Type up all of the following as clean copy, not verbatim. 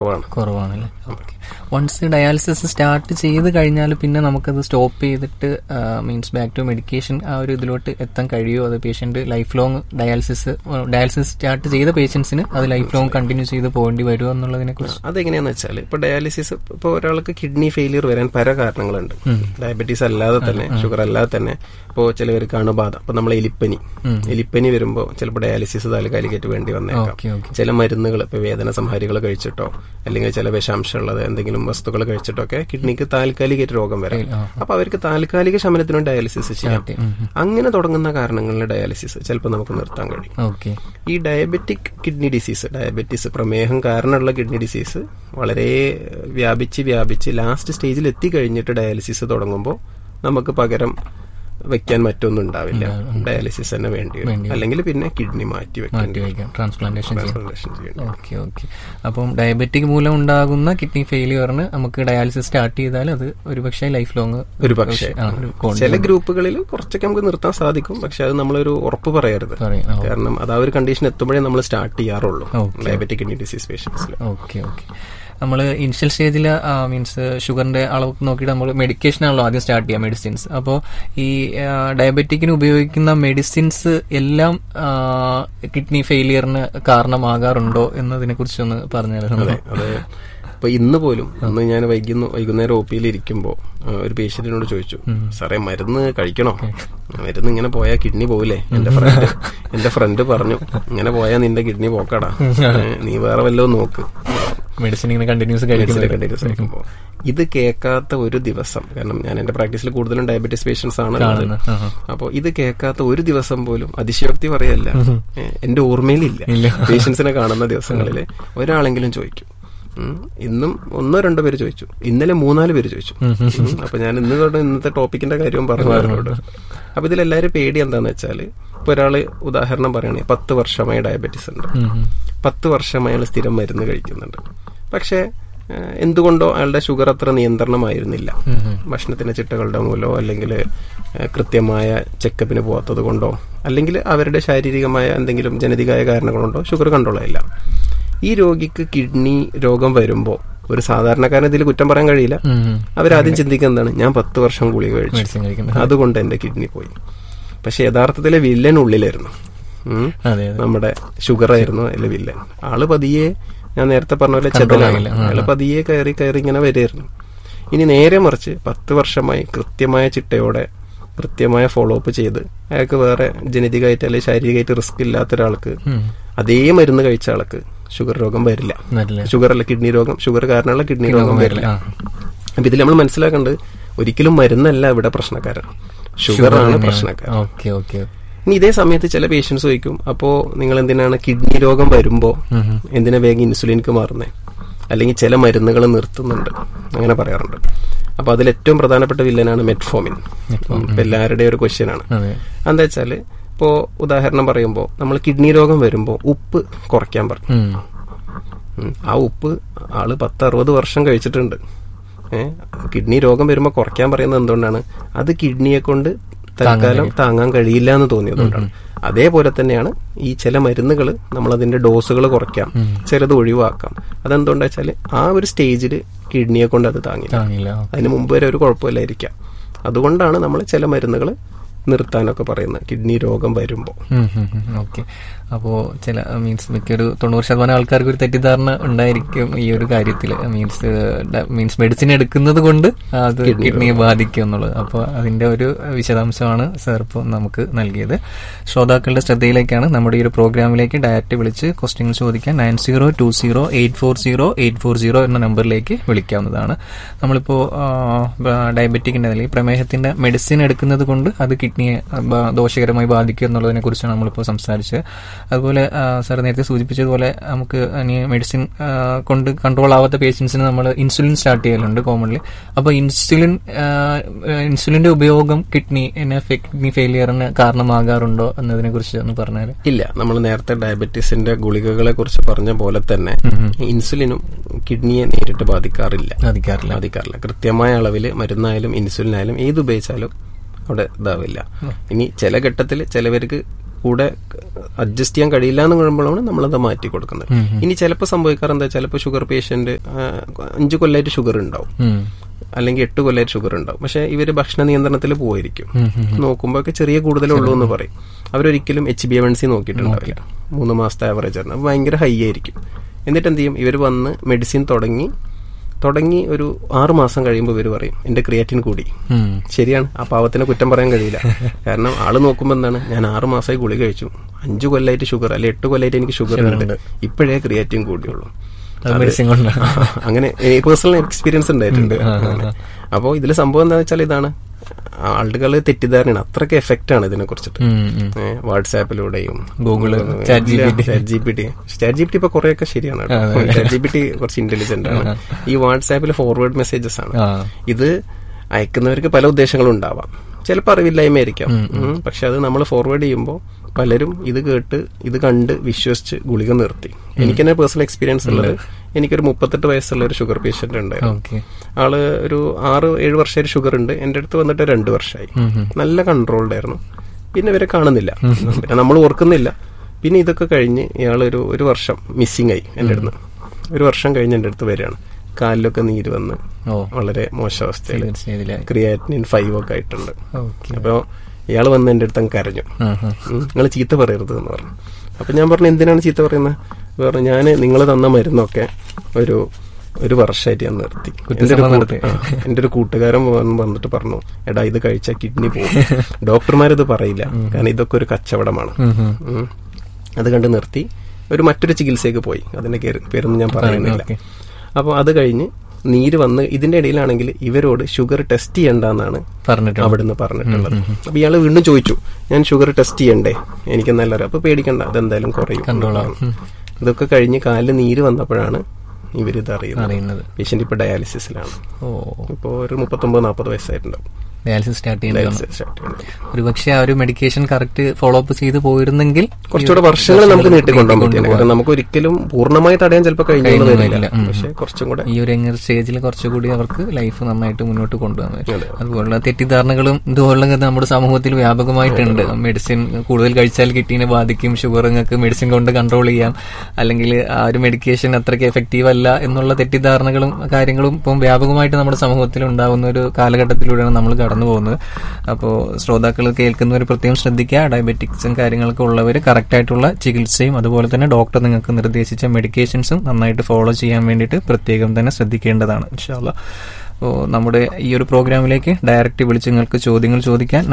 കുറവാണല്ലേ. Okay. Once dialysis start ചെയ്ത് കഴിഞ്ഞാൽ പിന്നെ നമുക്കത് സ്റ്റോപ്പ് ചെയ്തിട്ട് മീൻസ് ബാക്ക് ടു മെഡിക്കേഷൻ ആ ഒരു ഇതിലോട്ട് എത്താൻ കഴിയുമോ? അത് patient life long dialysis start ചെയ്ത പേഷ്യൻസിന് അത് ലൈഫ് ലോങ് കണ്ടിന്യൂ ചെയ്ത് പോകേണ്ടി വരുമോ എന്നുള്ളതിനെ കുറിച്ച്? അതെങ്ങനെയാന്ന് വെച്ചാൽ ഇപ്പൊ ഡയാലിസിസ് ഇപ്പൊ ഒരാൾക്ക് കിഡ്നി ഫെയിലിയർ വരാൻ പല കാരണങ്ങളുണ്ട്. ഡയബറ്റീസ് അല്ലാതെ തന്നെ, ഷുഗർ അല്ലാതെ തന്നെ ഇപ്പോൾ ചിലവർക്ക് അണുബാധ, ഇപ്പൊ നമ്മളെ എലിപ്പനി വരുമ്പോൾ ചിലപ്പോൾ ഡയാലിസിസ് താൽക്കാലികമായിട്ട് വേണ്ടി വന്നേക്കാം. ചില മരുന്നുകൾ ഇപ്പൊ വേദന സംഹാരികൾ കഴിച്ചിട്ടോ അല്ലെങ്കിൽ ചില വിഷാംശമുള്ളത് എന്തെങ്കിലും വസ്തുക്കൾ കഴിച്ചിട്ടോ ഒക്കെ കിഡ്നിക്ക് താൽക്കാലികമായിട്ട് രോഗം വരാം. അപ്പൊ അവർക്ക് താൽക്കാലിക ശമനത്തിനും ഡയാലിസിസ് ചെയ്യാം. അങ്ങനെ തുടങ്ങുന്ന കാരണങ്ങളിൽ ഡയാലിസിസ് ചിലപ്പോൾ നമുക്ക് നിർത്താൻ കഴിയും. ഈ ഡയബറ്റിക് കിഡ്നി ഡിസീസ്, ഡയബറ്റീസ് പ്രമേഹം കാരണമുള്ള കിഡ്നി ഡിസീസ് വളരെ വ്യാപിച്ച് ലാസ്റ്റ് സ്റ്റേജിൽ എത്തിക്കഴിഞ്ഞിട്ട് ഡയാലിസിസ് തുടങ്ങുമ്പോൾ നമുക്ക് പകരം വെക്കാൻ മറ്റൊന്നും ഉണ്ടാവില്ല, ഡയാലിസിസ് തന്നെ വേണ്ടി വരും. അല്ലെങ്കിൽ പിന്നെ കിഡ്നി മാറ്റി വെക്കാം, ട്രാൻസ്പ്ലാന്റേഷൻ ചെയ്യണം. ഓക്കെ. അപ്പം ഡയബറ്റിക് മൂലം ഉണ്ടാകുന്ന കിഡ്നി ഫെയിലിയറിന് നമുക്ക് ഡയാലിസിസ് സ്റ്റാർട്ട് ചെയ്താൽ അത് ഒരുപക്ഷെ ലൈഫ് ലോങ്, ചില ഗ്രൂപ്പുകളിൽ കുറച്ചൊക്കെ നമുക്ക് നിർത്താൻ സാധിക്കും. പക്ഷെ അത് നമ്മളൊരു ഉറപ്പ് പറയരുത്. കാരണം അത് ആ ഒരു കണ്ടീഷൻ എത്തുമ്പോഴേ നമ്മൾ സ്റ്റാർട്ട് ചെയ്യാറുള്ളൂ ഡയബറ്റിക് കിഡ്നി ഡിസീസ് പേഷ്യൻസിൽ. ഓക്കെ. നമ്മൾ ഇനിഷ്യൽ സ്റ്റേജിൽ മീൻസ് ഷുഗറിന്റെ അളവ് നോക്കിയിട്ട് നമ്മൾ മെഡിക്കേഷൻ ആണല്ലോ ആദ്യം സ്റ്റാർട്ട് ചെയ്യാം, മെഡിസിൻസ്. അപ്പോൾ ഈ ഡയബറ്റിക്കിന് ഉപയോഗിക്കുന്ന മെഡിസിൻസ് എല്ലാം കിഡ്നി ഫെയിലിയറിന് കാരണമാകാറുണ്ടോ എന്നതിനെ കുറിച്ചൊന്ന് പറഞ്ഞാൽ. അതെ. ഇപ്പൊ ഇന്ന് ഞാൻ വൈകുന്നേരം ഒ പിയിൽ ഇരിക്കുമ്പോ ഒരു പേഷ്യന്റിനോട് ചോദിച്ചു, സാറേ മരുന്ന് കഴിക്കണോ? മരുന്ന് ഇങ്ങനെ പോയാൽ കിഡ്നി പോവില്ലേ? എന്റെ ഫ്രണ്ട് പറഞ്ഞു, ഇങ്ങനെ പോയാൽ നിന്റെ കിഡ്നി പോക്കാടാ, നീ വേറെ വല്ലതും നോക്ക്, മെഡിസിൻ ഇങ്ങനെ കണ്ടിന്യൂസ് കഴിക്കുമ്പോ. ഇത് കേൾക്കാത്ത ഒരു ദിവസം, കാരണം ഞാൻ എന്റെ പ്രാക്ടീസിൽ കൂടുതലും ഡയബറ്റീസ് പേഷ്യൻസ് ആണ്. അപ്പോൾ ഇത് കേൾക്കാത്ത ഒരു ദിവസം പോലും, അതിശയോക്തി പറയല്ല, എന്റെ ഓർമ്മയിലില്ല. പേഷ്യൻസിനെ കാണുന്ന ദിവസങ്ങളില് ഒരാളെങ്കിലും ചോദിക്കും. ഇന്നും 1-2 പേര് ചോദിച്ചു, ഇന്നലെ 3-4 പേര് ചോദിച്ചു. അപ്പൊ ഞാൻ ഇന്നത്തെ ടോപ്പിക്കിന്റെ കാര്യവും പറഞ്ഞു അവരോട്. അപ്പൊ ഇതിലെല്ലാവരും പേടി എന്താന്ന് വെച്ചാല്, ഇപ്പൊ ഒരാള് ഉദാഹരണം പറയുകയാണെങ്കിൽ 10 വർഷമായി ഡയബറ്റീസ് ഉണ്ട്, 10 വർഷമായി അയാൾ സ്ഥിരം മരുന്ന് കഴിക്കുന്നുണ്ട്. പക്ഷെ എന്തുകൊണ്ടോ അയാളുടെ ഷുഗർ അത്ര നിയന്ത്രണമായിരുന്നില്ല. ഭക്ഷണത്തിന്റെ ചിട്ടകളുടെ മൂലമോ അല്ലെങ്കിൽ കൃത്യമായ ചെക്കപ്പിന് പോകാത്തത് കൊണ്ടോ അല്ലെങ്കിൽ അവരുടെ ശാരീരികമായ എന്തെങ്കിലും ജനിതകമായ കാരണങ്ങളുണ്ടോ ഷുഗർ കൺട്രോൾ ആയില്ല. ഈ രോഗിക്ക് കിഡ്നി രോഗം വരുമ്പോൾ ഒരു സാധാരണക്കാരൻ ഇതിൽ കുറ്റം പറയാൻ കഴിയില്ല. അവരാദ്യം ചിന്തിക്കുന്നത് എന്താണ്, ഞാൻ 10 വർഷം ഗുളിക കഴിച്ചു, അതുകൊണ്ട് എന്റെ കിഡ്നി പോയി. പക്ഷെ യഥാർത്ഥത്തിലെ വില്ലൻ ഉള്ളിലായിരുന്നു, നമ്മുടെ ഷുഗർ ആയിരുന്നു അതിലെ വില്ലൻ. ആള് പതിയെ, ഞാൻ നേരത്തെ പറഞ്ഞ പോലെ ചെതലാണ്, അയാള് പതിയെ കയറി ഇങ്ങനെ വരികയായിരുന്നു. ഇനി നേരെ മറിച്ച് 10 വർഷമായി കൃത്യമായ ചിട്ടയോടെ കൃത്യമായ ഫോളോ അപ്പ് ചെയ്ത് അയാൾക്ക് വേറെ ജനിതകമായിട്ട് അല്ലെങ്കിൽ ശാരീരികമായിട്ട് റിസ്ക് ഇല്ലാത്ത ഒരാൾക്ക് അതേ മരുന്ന് കഴിച്ച ആൾക്ക് ഷുഗർ രോഗം വരില്ല. ഷുഗർ അല്ല, കിഡ്നി രോഗം, ഷുഗർ കാരണമുള്ള കിഡ്നി രോഗം വരില്ല. അപ്പൊ ഇതിൽ നമ്മൾ മനസ്സിലാക്കേണ്ടത് ഒരിക്കലും മരുന്നല്ല ഇവിടെ പ്രശ്നക്കാരൻ, ഷുഗറാണ് പ്രശ്നക്കാരൻ. ഇനി ഇതേ സമയത്ത് ചില പേഷ്യൻസ് ചോദിക്കും, അപ്പോ നിങ്ങൾ എന്തിനാണ് കിഡ്നി രോഗം വരുമ്പോ എന്തിനാ വേഗം ഇൻസുലിൻക്ക് മാറുന്നേ, അല്ലെങ്കിൽ ചില മരുന്നുകൾ നിർത്തുന്നുണ്ട്, അങ്ങനെ പറയാറുണ്ട്. അപ്പൊ അതിൽ ഏറ്റവും പ്രധാനപ്പെട്ട വില്ലനാണ് മെറ്റ്ഫോമിൻ. എല്ലാവരുടെയും ഒരു ക്വസ്റ്റ്യൻ ആണ്. എന്താ വെച്ചാല്, ഇപ്പോ ഉദാഹരണം പറയുമ്പോൾ നമ്മൾ കിഡ്നി രോഗം വരുമ്പോൾ ഉപ്പ് കുറയ്ക്കാൻ പറഞ്ഞു. ആ ഉപ്പ് ആള് 10-60 വർഷം കഴിച്ചിട്ടുണ്ട്. കിഡ്നി രോഗം വരുമ്പോൾ കുറയ്ക്കാൻ പറയുന്നത് എന്തുകൊണ്ടാണ്? അത് കിഡ്നിയെ കൊണ്ട് തൽക്കാലം താങ്ങാൻ കഴിയില്ല എന്ന് തോന്നിയതുകൊണ്ടാണ്. അതേപോലെ തന്നെയാണ് ഈ ചില മരുന്നുകൾ നമ്മൾ അതിന്റെ ഡോസുകൾ കുറയ്ക്കാം, ചിലത് ഒഴിവാക്കാം. അതെന്തുകൊണ്ടാ വെച്ചാല് ആ ഒരു സ്റ്റേജിൽ കിഡ്നിയെ കൊണ്ട് അത് താങ്ങില്ല, അതിന് മുമ്പ് വരെ ഒരു കുഴപ്പമില്ലായിരിക്കാം. അതുകൊണ്ടാണ് നമ്മൾ ചില മരുന്നുകൾ നിർത്താനൊക്കെ പറയുന്നത് കിഡ്നി രോഗം വരുമ്പോൾ. ഓക്കെ. അപ്പോൾ ചില മിക്കൊരു 90% ആൾക്കാർക്ക് ഒരു തെറ്റിദ്ധാരണ ഉണ്ടായിരിക്കും ഈ ഒരു കാര്യത്തിൽ. മീൻസ് മെഡിസിൻ എടുക്കുന്നത് കൊണ്ട് അത് കിഡ്നിയെ ബാധിക്കും എന്നുള്ളത്. അപ്പോൾ അതിന്റെ ഒരു വിശദാംശമാണ് സാർ ഇപ്പോൾ നമുക്ക് നൽകിയത്. ശ്രോതാക്കളുടെ ശ്രദ്ധയിലേക്കാണ് നമ്മുടെ ഈ ഒരു പ്രോഗ്രാമിലേക്ക് ഡയറക്റ്റ് വിളിച്ച് ക്വസ്റ്റ്യൻ ചോദിക്കാൻ 9020840840 എന്ന നമ്പറിലേക്ക് വിളിക്കാവുന്നതാണ്. നമ്മളിപ്പോൾ ഡയബറ്റിക്കിന്റെ അല്ലെങ്കിൽ പ്രമേഹത്തിന്റെ മെഡിസിൻ എടുക്കുന്നത് കൊണ്ട് അത് കിഡ്നിയെ ദോഷകരമായി ബാധിക്കും എന്നുള്ളതിനെ കുറിച്ചാണ് നമ്മളിപ്പോൾ സംസാരിച്ചത്. അതുപോലെ സാർ നേരത്തെ സൂചിപ്പിച്ചതുപോലെ നമുക്ക് ഇനി മെഡിസിൻ കൊണ്ട് കൺട്രോൾ ആവാത്ത പേഷ്യൻസിന് നമ്മൾ ഇൻസുലിൻ സ്റ്റാർട്ട് ചെയ്യലുണ്ട് കോമൺലി. അപ്പോൾ ഇൻസുലിന്റെ ഉപയോഗം കിഡ്നി ഫെയിലിയറിന് കാരണമാകാറുണ്ടോ എന്നതിനെ കുറിച്ച് ഒന്ന് പറഞ്ഞാൽ. ഇല്ല, നമ്മൾ നേരത്തെ ഡയബറ്റീസിന്റെ ഗുളികകളെ കുറിച്ച് പറഞ്ഞ പോലെ തന്നെ ഇൻസുലിനും കിഡ്നിയെ നേരിട്ട് ബാധിക്കാറില്ല. കൃത്യമായ അളവിൽ മരുന്നായാലും ഇൻസുലിനായാലും ഏത് ഉപയോഗിച്ചാലും അവിടെ ഇതാവില്ല. ഇനി ചില ഘട്ടത്തിൽ ചിലവർക്ക് കൂടെ അഡ്ജസ്റ്റ് ചെയ്യാൻ കഴിയില്ല എന്ന് കഴിയുമ്പോഴാണ് നമ്മളത് മാറ്റി കൊടുക്കുന്നത്. ഇനി ചിലപ്പോൾ സംഭവിക്കാറെന്താ, ചിലപ്പോൾ ഷുഗർ പേഷ്യന്റ് 5 കൊല്ലമായിട്ട് ഷുഗർ ഉണ്ടാവും, അല്ലെങ്കിൽ 8 കൊല്ലമായിട്ട് ഷുഗർ ഉണ്ടാവും. പക്ഷെ ഇവര് ഭക്ഷണ നിയന്ത്രണത്തിൽ പോയിരിക്കും. നോക്കുമ്പോൾ ചെറിയ കൂടുതലേ ഉള്ളൂ എന്ന് പറയും. അവരൊരിക്കലും HbA1c നോക്കിയിട്ടുണ്ടാവില്ല. 3 മാസത്തെ ആവറേജ് ആണ്, ഭയങ്കര ഹൈ ആയിരിക്കും. എന്നിട്ട് എന്ത് ചെയ്യും, ഇവർ വന്ന് മെഡിസിൻ തുടങ്ങി ഒരു 6 മാസം കഴിയുമ്പോൾ ഇവർ പറയും എന്റെ ക്രിയാറ്റിൻ കൂടി. ശരിയാണ്, ആ പാവത്തിനെ കുറ്റം പറയാൻ കഴിയില്ല. കാരണം ആള് നോക്കുമ്പോൾ എന്താണ്, ഞാൻ 6 മാസമായി ഗുളിക കഴിച്ചു, 5 കൊല്ലമായിട്ട് ഷുഗർ അല്ലെ 8 കൊല്ലമായിട്ട് എനിക്ക് ഷുഗർ ഉണ്ട്, ഇപ്പോഴേ ക്രിയാറ്റിൻ കൂടിയുള്ളൂ. അങ്ങനെ പേഴ്സണൽ എക്സ്പീരിയൻസ് ഉണ്ടായിട്ടുണ്ട്. അപ്പോൾ ഇതിൽ സംഭവം എന്താണെന്ന് വെച്ചാൽ ഇതാണ്, ആളുകൾ തെറ്റിദ്ധാരണയാണ്, അത്രയ്ക്ക് എഫക്റ്റ് ആണ് ഇതിനെ കുറിച്ചിട്ട്. വാട്സാപ്പിലൂടെയും ഗൂഗിള്, ചാറ്റ് ജിപിടി ഇപ്പൊ കുറെയൊക്കെ ശരിയാണ്. ചാറ്റ് ജിപിടി കുറച്ച് ഇന്റലിജന്റ് ആണ്. ഈ വാട്സാപ്പിൽ ഫോർവേഡ് മെസ്സേജസ് ആണ്. ഇത് അയക്കുന്നവർക്ക് പല ഉദ്ദേശങ്ങളും ഉണ്ടാവാം, ചിലപ്പോൾ അറിവില്ലായ്മയായിരിക്കാം. പക്ഷെ അത് നമ്മൾ ഫോർവേഡ് ചെയ്യുമ്പോൾ പലരും ഇത് കണ്ട് വിശ്വസിച്ച് ഗുളിക നിർത്തി. എനിക്ക് തന്നെ പേഴ്സണൽ എക്സ്പീരിയൻസ് ഉള്ളത്, എനിക്കൊരു 38 വയസ്സുള്ള ഒരു ഷുഗർ പേഷ്യന്റ് ഉണ്ടായിരുന്നു. ആള് ഒരു 6-7 വർഷമായിട്ട് ഷുഗർ ഉണ്ട്. എന്റെ അടുത്ത് വന്നിട്ട് 2 വർഷമായി. നല്ല കൺട്രോൾഡ് ആയിരുന്നു. പിന്നെ ഇവരെ കാണുന്നില്ല, പിന്നെ നമ്മൾ ഓർക്കുന്നില്ല. പിന്നെ ഇതൊക്കെ കഴിഞ്ഞ് ഇയാളൊരു 1 വർഷം മിസ്സിംഗ് ആയി എന്റെ അടുത്ത്. 1 വർഷം കഴിഞ്ഞ് എന്റെ അടുത്ത് വരികയാണ്. കാലിലൊക്കെ നീര് വന്ന് വളരെ മോശാവസ്ഥയിൽ, ക്രിയാറ്റിനിൻ 5 ഒക്കെ ആയിട്ടുണ്ട്. അപ്പൊ ഇയാൾ വന്ന് എന്റെ അടുത്ത് അങ്ങ് കരഞ്ഞു, നിങ്ങൾ ചീത്ത പറയരുത് എന്ന് പറഞ്ഞു. അപ്പൊ ഞാൻ പറഞ്ഞു, എന്തിനാണ് ചീത്ത പറയുന്നത്? പറഞ്ഞു, ഞാൻ നിങ്ങൾ തന്ന മരുന്നൊക്കെ ഒരു വർഷമായിട്ട് ഞാൻ നിർത്തി. എന്റെ ഒരു കൂട്ടുകാരൻ വന്നിട്ട് പറഞ്ഞു, എടാ ഇത് കഴിച്ചാൽ കിഡ്നി പോകും. ഡോക്ടർമാരത് പറയില്ല, കാരണം ഇതൊക്കെ ഒരു കച്ചവടമാണ്. അത് കണ്ട് നിർത്തി. മറ്റൊരു ചികിത്സയ്ക്ക് പോയി, അതിന്റെ പേരൊന്നും ഞാൻ പറയുന്നില്ല. അപ്പോൾ അത് കഴിഞ്ഞ് നീര് വന്ന് ഇതിന്റെ ഇടയിലാണെങ്കിൽ ഇവരോട് ഷുഗർ ടെസ്റ്റ് ചെയ്യണ്ടെന്നാണ് അവിടുന്ന് പറഞ്ഞിട്ടുള്ളത്. അപ്പൊ ഇയാള് വീണ്ടും ചോദിച്ചു, ഞാൻ ഷുഗർ ടെസ്റ്റ് ചെയ്യണ്ടേ, എനിക്ക് നല്ല അറിയാം. അപ്പൊ പേടിക്കണ്ട, അതെന്തായാലും കുറയും. ഇതൊക്കെ കഴിഞ്ഞ് കാലിൽ നീര് വന്നപ്പോഴാണ് ഇവരിത് അറിയുന്നത്. പേഷ്യന്റ് ഇപ്പൊ ഡയാലിസിസിലാണ്. ഇപ്പോ ഒരു 39-40 വയസ്സായിട്ടുണ്ടാവും. ഡയാലിസിസ് സ്റ്റാർട്ട് ചെയ്യുന്നത്. ഒരുപക്ഷെ ആ ഒരു മെഡിക്കേഷൻ കറക്റ്റ് ഫോളോ അപ്പ് ചെയ്ത് പോയിരുന്നെങ്കിൽ കുറച്ചുകൂടെ വർഷങ്ങൾ നമുക്ക് നീട്ടിക്കൊണ്ടുപോകാൻ പറ്റില്ല. കാരണം നമുക്ക് ഒരിക്കലും പൂർണ്ണമായി തടയാൻ ചിലപ്പോൾ കഴിഞ്ഞില്ല. പക്ഷെ കുറച്ചും കൂടെ ഈ ഒരു യങ്ങർ സ്റ്റേജിൽ കുറച്ചുകൂടി അവർക്ക് ലൈഫ് നന്നായിട്ട് മുന്നോട്ട് കൊണ്ടുപോകാൻ പറ്റും. അതുപോലുള്ള തെറ്റിദ്ധാരണകളും ഇതുപോലുള്ള നമ്മുടെ സമൂഹത്തിൽ വ്യാപകമായിട്ടുണ്ട്. മെഡിസിൻ കൂടുതൽ കഴിച്ചാൽ കിഡ്നിനെ ബാധിക്കും, ഷുഗർ നിങ്ങൾക്ക് മെഡിസിൻ കൊണ്ട് കൺട്രോൾ ചെയ്യാം, അല്ലെങ്കിൽ ആ ഒരു മെഡിക്കേഷൻ അത്രയ്ക്ക് എഫക്റ്റീവ് അല്ല എന്നുള്ള തെറ്റിദ്ധാരണകളും കാര്യങ്ങളും ഇപ്പം വ്യാപകമായിട്ട് നമ്മുടെ സമൂഹത്തിൽ ഉണ്ടാകുന്ന ഒരു കാലഘട്ടത്തിലൂടെയാണ് നമ്മൾ കടന്നു പോകുന്നത്. അപ്പോൾ ശ്രോതാക്കൾ കേൾക്കുന്നവർ പ്രത്യേകം ശ്രദ്ധിക്കുക. ഡയബറ്റിക്സും കാര്യങ്ങളൊക്കെ ഉള്ളവർ കറക്റ്റ് ആയിട്ടുള്ള ചികിത്സയും അതുപോലെ തന്നെ ഡോക്ടർ നിങ്ങൾക്ക് നിർദ്ദേശിച്ച മെഡിക്കേഷൻസും നന്നായിട്ട് ഫോളോ ചെയ്യാൻ വേണ്ടിയിട്ട് പ്രത്യേകം തന്നെ ശ്രദ്ധിക്കേണ്ടതാണ്. ഇൻഷാ അല്ലാഹ്. അപ്പോൾ നമ്മുടെ ഈ ഒരു പ്രോഗ്രാമിലേക്ക് ഡയറക്റ്റ് വിളിച്ച് നിങ്ങൾക്ക് ചോദ്യങ്ങൾ ചോദിക്കാൻ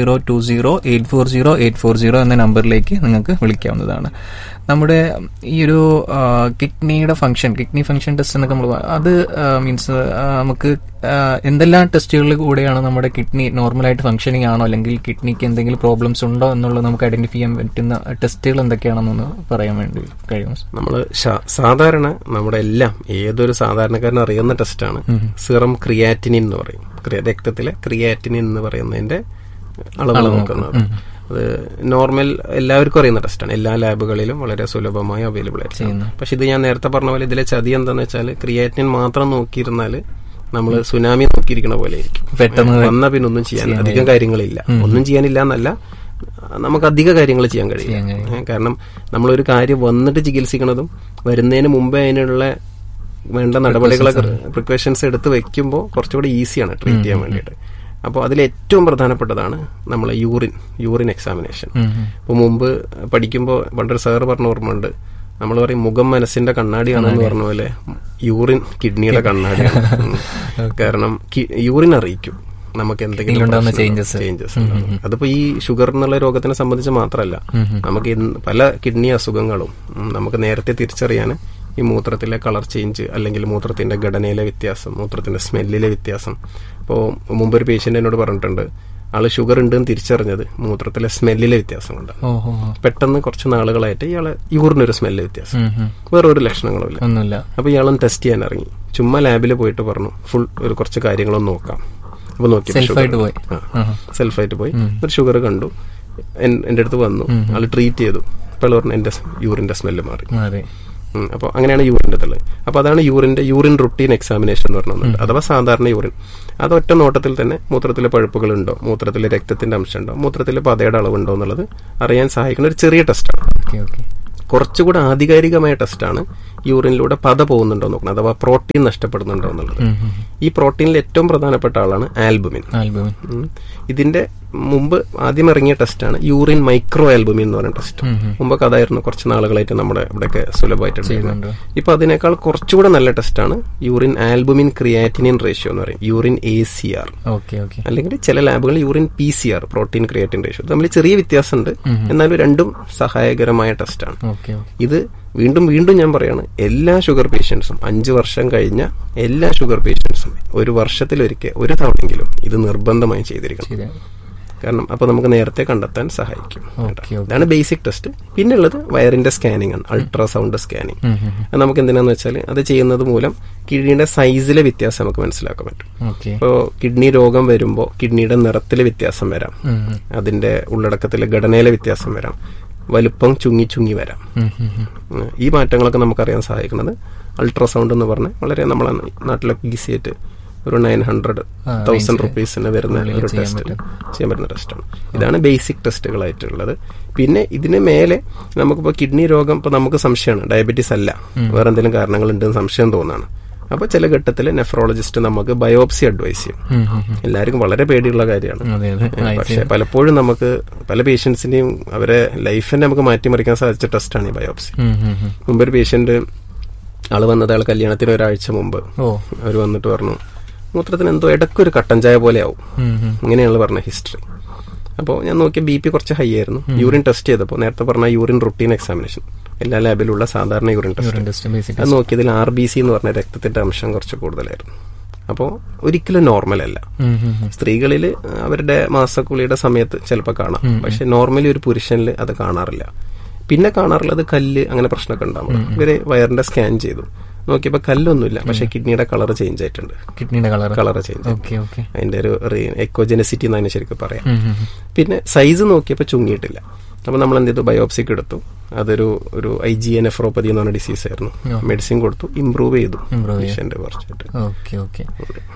9020840840 എന്ന നമ്പറിലേക്ക് നിങ്ങൾക്ക് വിളിക്കാവുന്നതാണ്. നമ്മുടെ ഈ ഒരു കിഡ്നിയുടെ കിഡ്നി ഫംഗ്ഷൻ ടെസ്റ്റ് എന്നൊക്കെ നമ്മൾ അത് മീൻസ് നമുക്ക് എന്തെല്ലാം ടെസ്റ്റുകളിൽ കൂടെയാണ് നമ്മുടെ കിഡ്നി നോർമലായിട്ട് ഫംഗ്ഷനിങ് ആണോ, അല്ലെങ്കിൽ കിഡ്നിക്ക് എന്തെങ്കിലും പ്രോബ്ലംസ് ഉണ്ടോ എന്നുള്ളത് നമുക്ക് ഐഡന്റിഫൈ ചെയ്യാൻ പറ്റുന്ന ടെസ്റ്റുകൾ എന്തൊക്കെയാണെന്നൊന്ന് പറയാൻ വേണ്ടി കഴിയുമോ? നമ്മൾ സാധാരണ നമ്മുടെ ഏതൊരു സാധാരണക്കാരനും അറിയുന്ന ടെസ്റ്റാണ് സിറം ക്രിയാറ്റിനിൻ എന്ന് പറയും. രക്തത്തിലെ ക്രിയാറ്റിനിൻ എന്ന് പറയുന്നതിന്റെ അളവ് നോക്കുന്നത്. അത് നോർമൽ എല്ലാവർക്കും അറിയുന്ന ടെസ്റ്റാണ്. എല്ലാ ലാബുകളിലും വളരെ സുലഭമായി അവൈലബിൾ ആയിരിക്കും. പക്ഷെ ഇത് ഞാൻ നേരത്തെ പറഞ്ഞ പോലെ ഇതിലെ ചതി എന്താന്ന് വെച്ചാൽ ക്രിയാറ്റിൻ മാത്രം നോക്കിയിരുന്നാൽ നമ്മൾ സുനാമി നോക്കിയിരിക്കുന്ന പോലെ ആയിരിക്കും. പെട്ടെന്ന് വന്നാൽ പിന്നെ ഒന്നും ചെയ്യാൻ അധികം കാര്യങ്ങളില്ല. ഒന്നും ചെയ്യാനില്ല എന്നല്ല, നമുക്ക് അധിക കാര്യങ്ങൾ ചെയ്യാൻ കഴിയും. കാരണം നമ്മളൊരു കാര്യം വന്നിട്ട് ചികിത്സിക്കുന്നതും വരുന്നതിന് മുമ്പേ അതിനുള്ള വേണ്ട നടപടികളൊക്കെ പ്രിക്കോഷൻസ് എടുത്ത് വെക്കുമ്പോൾ കുറച്ചുകൂടി ഈസിയാണ് ട്രീറ്റ് ചെയ്യാൻ വേണ്ടിയിട്ട്. അപ്പോൾ അതിൽ ഏറ്റവും പ്രധാനപ്പെട്ടതാണ് നമ്മളെ യൂറിൻ എക്സാമിനേഷൻ. ഇപ്പോൾ മുമ്പ് പഠിക്കുമ്പോൾ പണ്ടൊരു സാറ് പറഞ്ഞ ഓർമ്മയുണ്ട്, നമ്മൾ പറയും മുഖം മനസ്സിന്റെ കണ്ണാടിയാണെന്ന് പറഞ്ഞ പോലെ യൂറിൻ കിഡ്നിയുടെ കണ്ണാടിയാണ്. കാരണം യൂറിൻ അറിയിക്കും നമുക്ക് എന്തെങ്കിലും ചേഞ്ചസ്. അതിപ്പോ ഈ ഷുഗർ എന്നുള്ള രോഗത്തിനെ സംബന്ധിച്ച് മാത്രമല്ല, നമുക്ക് പല കിഡ്നി അസുഖങ്ങളും നമുക്ക് നേരത്തെ തിരിച്ചറിയാൻ ഈ മൂത്രത്തിലെ കളർ ചേഞ്ച്, അല്ലെങ്കിൽ മൂത്രത്തിന്റെ ഘടനയിലെ വ്യത്യാസം, മൂത്രത്തിന്റെ സ്മെല്ലിലെ വ്യത്യാസം. ഇപ്പോൾ മുമ്പൊരു പേഷ്യന്റ് എന്നോട് പറഞ്ഞിട്ടുണ്ട്, ആള് ഷുഗർ ഉണ്ടെന്ന് തിരിച്ചറിഞ്ഞത് മൂത്രത്തിലെ സ്മെല്ലിലെ വ്യത്യാസം കൊണ്ട്. പെട്ടെന്ന് കുറച്ച് നാളുകളായിട്ട് ഇയാളെ യൂറിനൊരു സ്മെല്ല് വ്യത്യാസം, വേറെ ഒരു ലക്ഷണങ്ങളും ഇല്ല. അപ്പൊ ഇയാളൊന്ന് ടെസ്റ്റ് ചെയ്യാൻ ഇറങ്ങി. ചുമ്മാ ലാബിൽ പോയിട്ട് പറഞ്ഞു ഫുൾ കുറച്ച് കാര്യങ്ങളൊന്നും നോക്കാം. അപ്പൊ നോക്കി സെൽഫായിട്ട് പോയി ഒരു ഷുഗർ കണ്ടു. എന്റെ അടുത്ത് വന്നു, ആള് ട്രീറ്റ് ചെയ്തു. ഇപ്പോൾ പറഞ്ഞു എന്റെ യൂറിന്റെ സ്മെല്ല് മാറി. അപ്പോൾ അങ്ങനെയാണ് യൂറിൻ്റെ ഉള്ളത്. അപ്പോൾ അതാണ് യൂറിൻ റുട്ടീൻ എക്സാമിനേഷൻ എന്ന് പറഞ്ഞത്. അഥവാ സാധാരണ യൂറിൻ അത് ഒറ്റ നോട്ടത്തിൽ തന്നെ മൂത്രത്തിലെ പഴുപ്പുകളുണ്ടോ, മൂത്രത്തിലെ രക്തത്തിന്റെ അംശമുണ്ടോ, മൂത്രത്തിലെ പതയുടെ അളവുണ്ടോ എന്നുള്ളത് അറിയാൻ സഹായിക്കുന്ന ഒരു ചെറിയ ടെസ്റ്റാണ്. കുറച്ചുകൂടെ ആധികാരികമായ ടെസ്റ്റാണ് യൂറിനിലൂടെ പത പോകുന്നുണ്ടോ നോക്കുന്നത്, അഥവാ പ്രോട്ടീൻ നഷ്ടപ്പെടുന്നുണ്ടോ എന്നുള്ളത്. ഈ പ്രോട്ടീനിൽ ഏറ്റവും പ്രധാനപ്പെട്ട ആളാണ് ആൽബുമിൻ. ഇതിന്റെ മുമ്പ് ആദ്യം ഇറങ്ങിയ ടെസ്റ്റാണ് യൂറിൻ മൈക്രോ ആൽബുമിൻ എന്ന് പറയുന്ന ടെസ്റ്റ്. മുമ്പൊക്കെ അതായിരുന്നു കുറച്ച് നാളുകളായിട്ട് നമ്മുടെ ഇവിടെയൊക്കെ സുലഭമായിട്ട്. ഇപ്പൊ അതിനേക്കാൾ കുറച്ചുകൂടെ നല്ല ടെസ്റ്റാണ് യൂറിൻ ആൽബുമിൻ ക്രിയാറ്റിനിൻ റേഷ്യോ എന്ന് പറയും, യൂറിൻ ACR. അല്ലെങ്കിൽ ചില ലാബുകളിൽ urine PCR, protein creatine ratio. തമ്മിൽ ചെറിയ വ്യത്യാസമുണ്ട്, എന്നാലും രണ്ടും സഹായകരമായ ടെസ്റ്റാണ്. ഇത് വീണ്ടും ഞാൻ പറയാണ്, എല്ലാ ഷുഗർ പേഷ്യൻസും 5 വർഷം കഴിഞ്ഞ എല്ലാ ഷുഗർ പേഷ്യൻസും ഒരു വർഷത്തിലൊരിക്കൽ ഒരു തവണയെങ്കിലും ഇത് നിർബന്ധമായും ചെയ്തിരിക്കണം. കാരണം അപ്പൊ നമുക്ക് നേരത്തെ കണ്ടെത്താൻ സഹായിക്കും. ഇതാണ് ബേസിക് ടെസ്റ്റ്. പിന്നുള്ളത് വയറിന്റെ സ്കാനിങ് ആണ്, അൾട്രാസൗണ്ട് സ്കാനിങ്. അത് നമുക്ക് എന്തിനാന്ന് വെച്ചാൽ അത് ചെയ്യുന്നത് മൂലം കിഡ്നിയുടെ സൈസിലെ വ്യത്യാസം നമുക്ക് മനസ്സിലാക്കാൻ പറ്റും. ഇപ്പോൾ കിഡ്നി രോഗം വരുമ്പോൾ കിഡ്നിയുടെ നിറത്തിലെ വ്യത്യാസം വരാം, അതിന്റെ ഉള്ളടക്കത്തിലെ ഘടനയിലെ വ്യത്യാസം വരാം, വലുപ്പം ചുങ്ങി വരാം. ഈ മാറ്റങ്ങളൊക്കെ നമുക്കറിയാൻ സഹായിക്കുന്നത് അൾട്രാസൗണ്ട് എന്ന് പറഞ്ഞ വളരെ നമ്മളെ നാട്ടിലൊക്കെ ഈസി ആയിട്ട് ഒരു 900,000 റുപ്പീസിന് വരുന്ന ഒരു ടെസ്റ്റ് ചെയ്യാൻ പറ്റുന്ന ടെസ്റ്റാണ്. ഇതാണ് ബേസിക് ടെസ്റ്റുകളായിട്ടുള്ളത്. പിന്നെ ഇതിന് മേലെ നമുക്കിപ്പോൾ കിഡ്നി രോഗം ഇപ്പൊ നമുക്ക് സംശയമാണ്, ഡയബറ്റീസ് അല്ല, വേറെ എന്തെങ്കിലും കാരണങ്ങളുണ്ടെന്ന് സംശയം തോന്നാണ്. അപ്പൊ ചില ഘട്ടത്തിൽ നെഫ്രോളജിസ്റ്റ് നമുക്ക് ബയോപ്സി അഡ്വൈസ് ചെയ്യും. എല്ലാവർക്കും വളരെ പേടിയുള്ള കാര്യമാണ്, പക്ഷെ പലപ്പോഴും നമുക്ക് പല പേഷ്യൻസിന്റെയും അവരെ ലൈഫിനെ നമുക്ക് മാറ്റിമറിക്കാൻ സാധിച്ച ടെസ്റ്റാണ് ഈ ബയോപ്സി. മുമ്പൊരു പേഷ്യന്റ് ആള് വന്നത്, ആൾ കല്യാണത്തിന് ഒരാഴ്ച മുമ്പ് അവർ വന്നിട്ട് പറഞ്ഞു മൂത്രത്തിന് എന്തോ ഇടയ്ക്കൊരു കട്ടൻ ചായ പോലെ ആവും, ഇങ്ങനെയാണ് പറഞ്ഞ ഹിസ്റ്ററി. അപ്പോൾ ഞാൻ നോക്കിയ BP കുറച്ച് ഹൈ ആയിരുന്നു. യൂറിൻ ടെസ്റ്റ് ചെയ്തപ്പോൾ നേരത്തെ പറഞ്ഞ യൂറിൻ റുട്ടീൻ എക്സാമിനേഷൻ, എല്ലാ ലാബിലുള്ള സാധാരണ യൂറിൻ ടെസ്റ്റ്, അത് നോക്കിയതിൽ RBC എന്ന് പറഞ്ഞ രക്തത്തിന്റെ അംശം കുറച്ച് കൂടുതലായിരുന്നു. അപ്പോൾ ഒരിക്കലും നോർമൽ അല്ല. സ്ത്രീകളിൽ അവരുടെ മാസക്കുളിയുടെ സമയത്ത് ചിലപ്പോൾ കാണാം, പക്ഷെ നോർമലി ഒരു പുരുഷനിൽ അത് കാണാറില്ല. പിന്നെ കാണാറുള്ളത് കല്ല്, അങ്ങനെ പ്രശ്നമൊക്കെ ഉണ്ടാവും. ഇവര് വയറിന്റെ സ്കാൻ ചെയ്തു, നോക്കിയപ്പോൾ കല്ലൊന്നുമില്ല, പക്ഷെ കിഡ്നിയുടെ കളർ ചേഞ്ച് ആയിട്ടുണ്ട്. കിഡ്നിയുടെ കളർ ചേഞ്ച്, അതിന്റെ ഒരു എക്കോജെനസിറ്റി എന്ന് അതിനെ ശരിക്കും പറയാം. പിന്നെ സൈസ് നോക്കിയപ്പോൾ ചുങ്ങിയിട്ടില്ല. അപ്പൊ നമ്മൾ എന്ത് ചെയ്തു, ബയോപ്സിക്ക് എടുത്തു. അതൊരു IgA നെഫ്രോപ്പതി എന്ന് പറഞ്ഞ ഡിസീസ് ആയിരുന്നു. മെഡിസിൻ കൊടുത്തു, ഇംപ്രൂവ് ചെയ്തു പേഷ്യന്റ് കുറച്ചിട്ട്.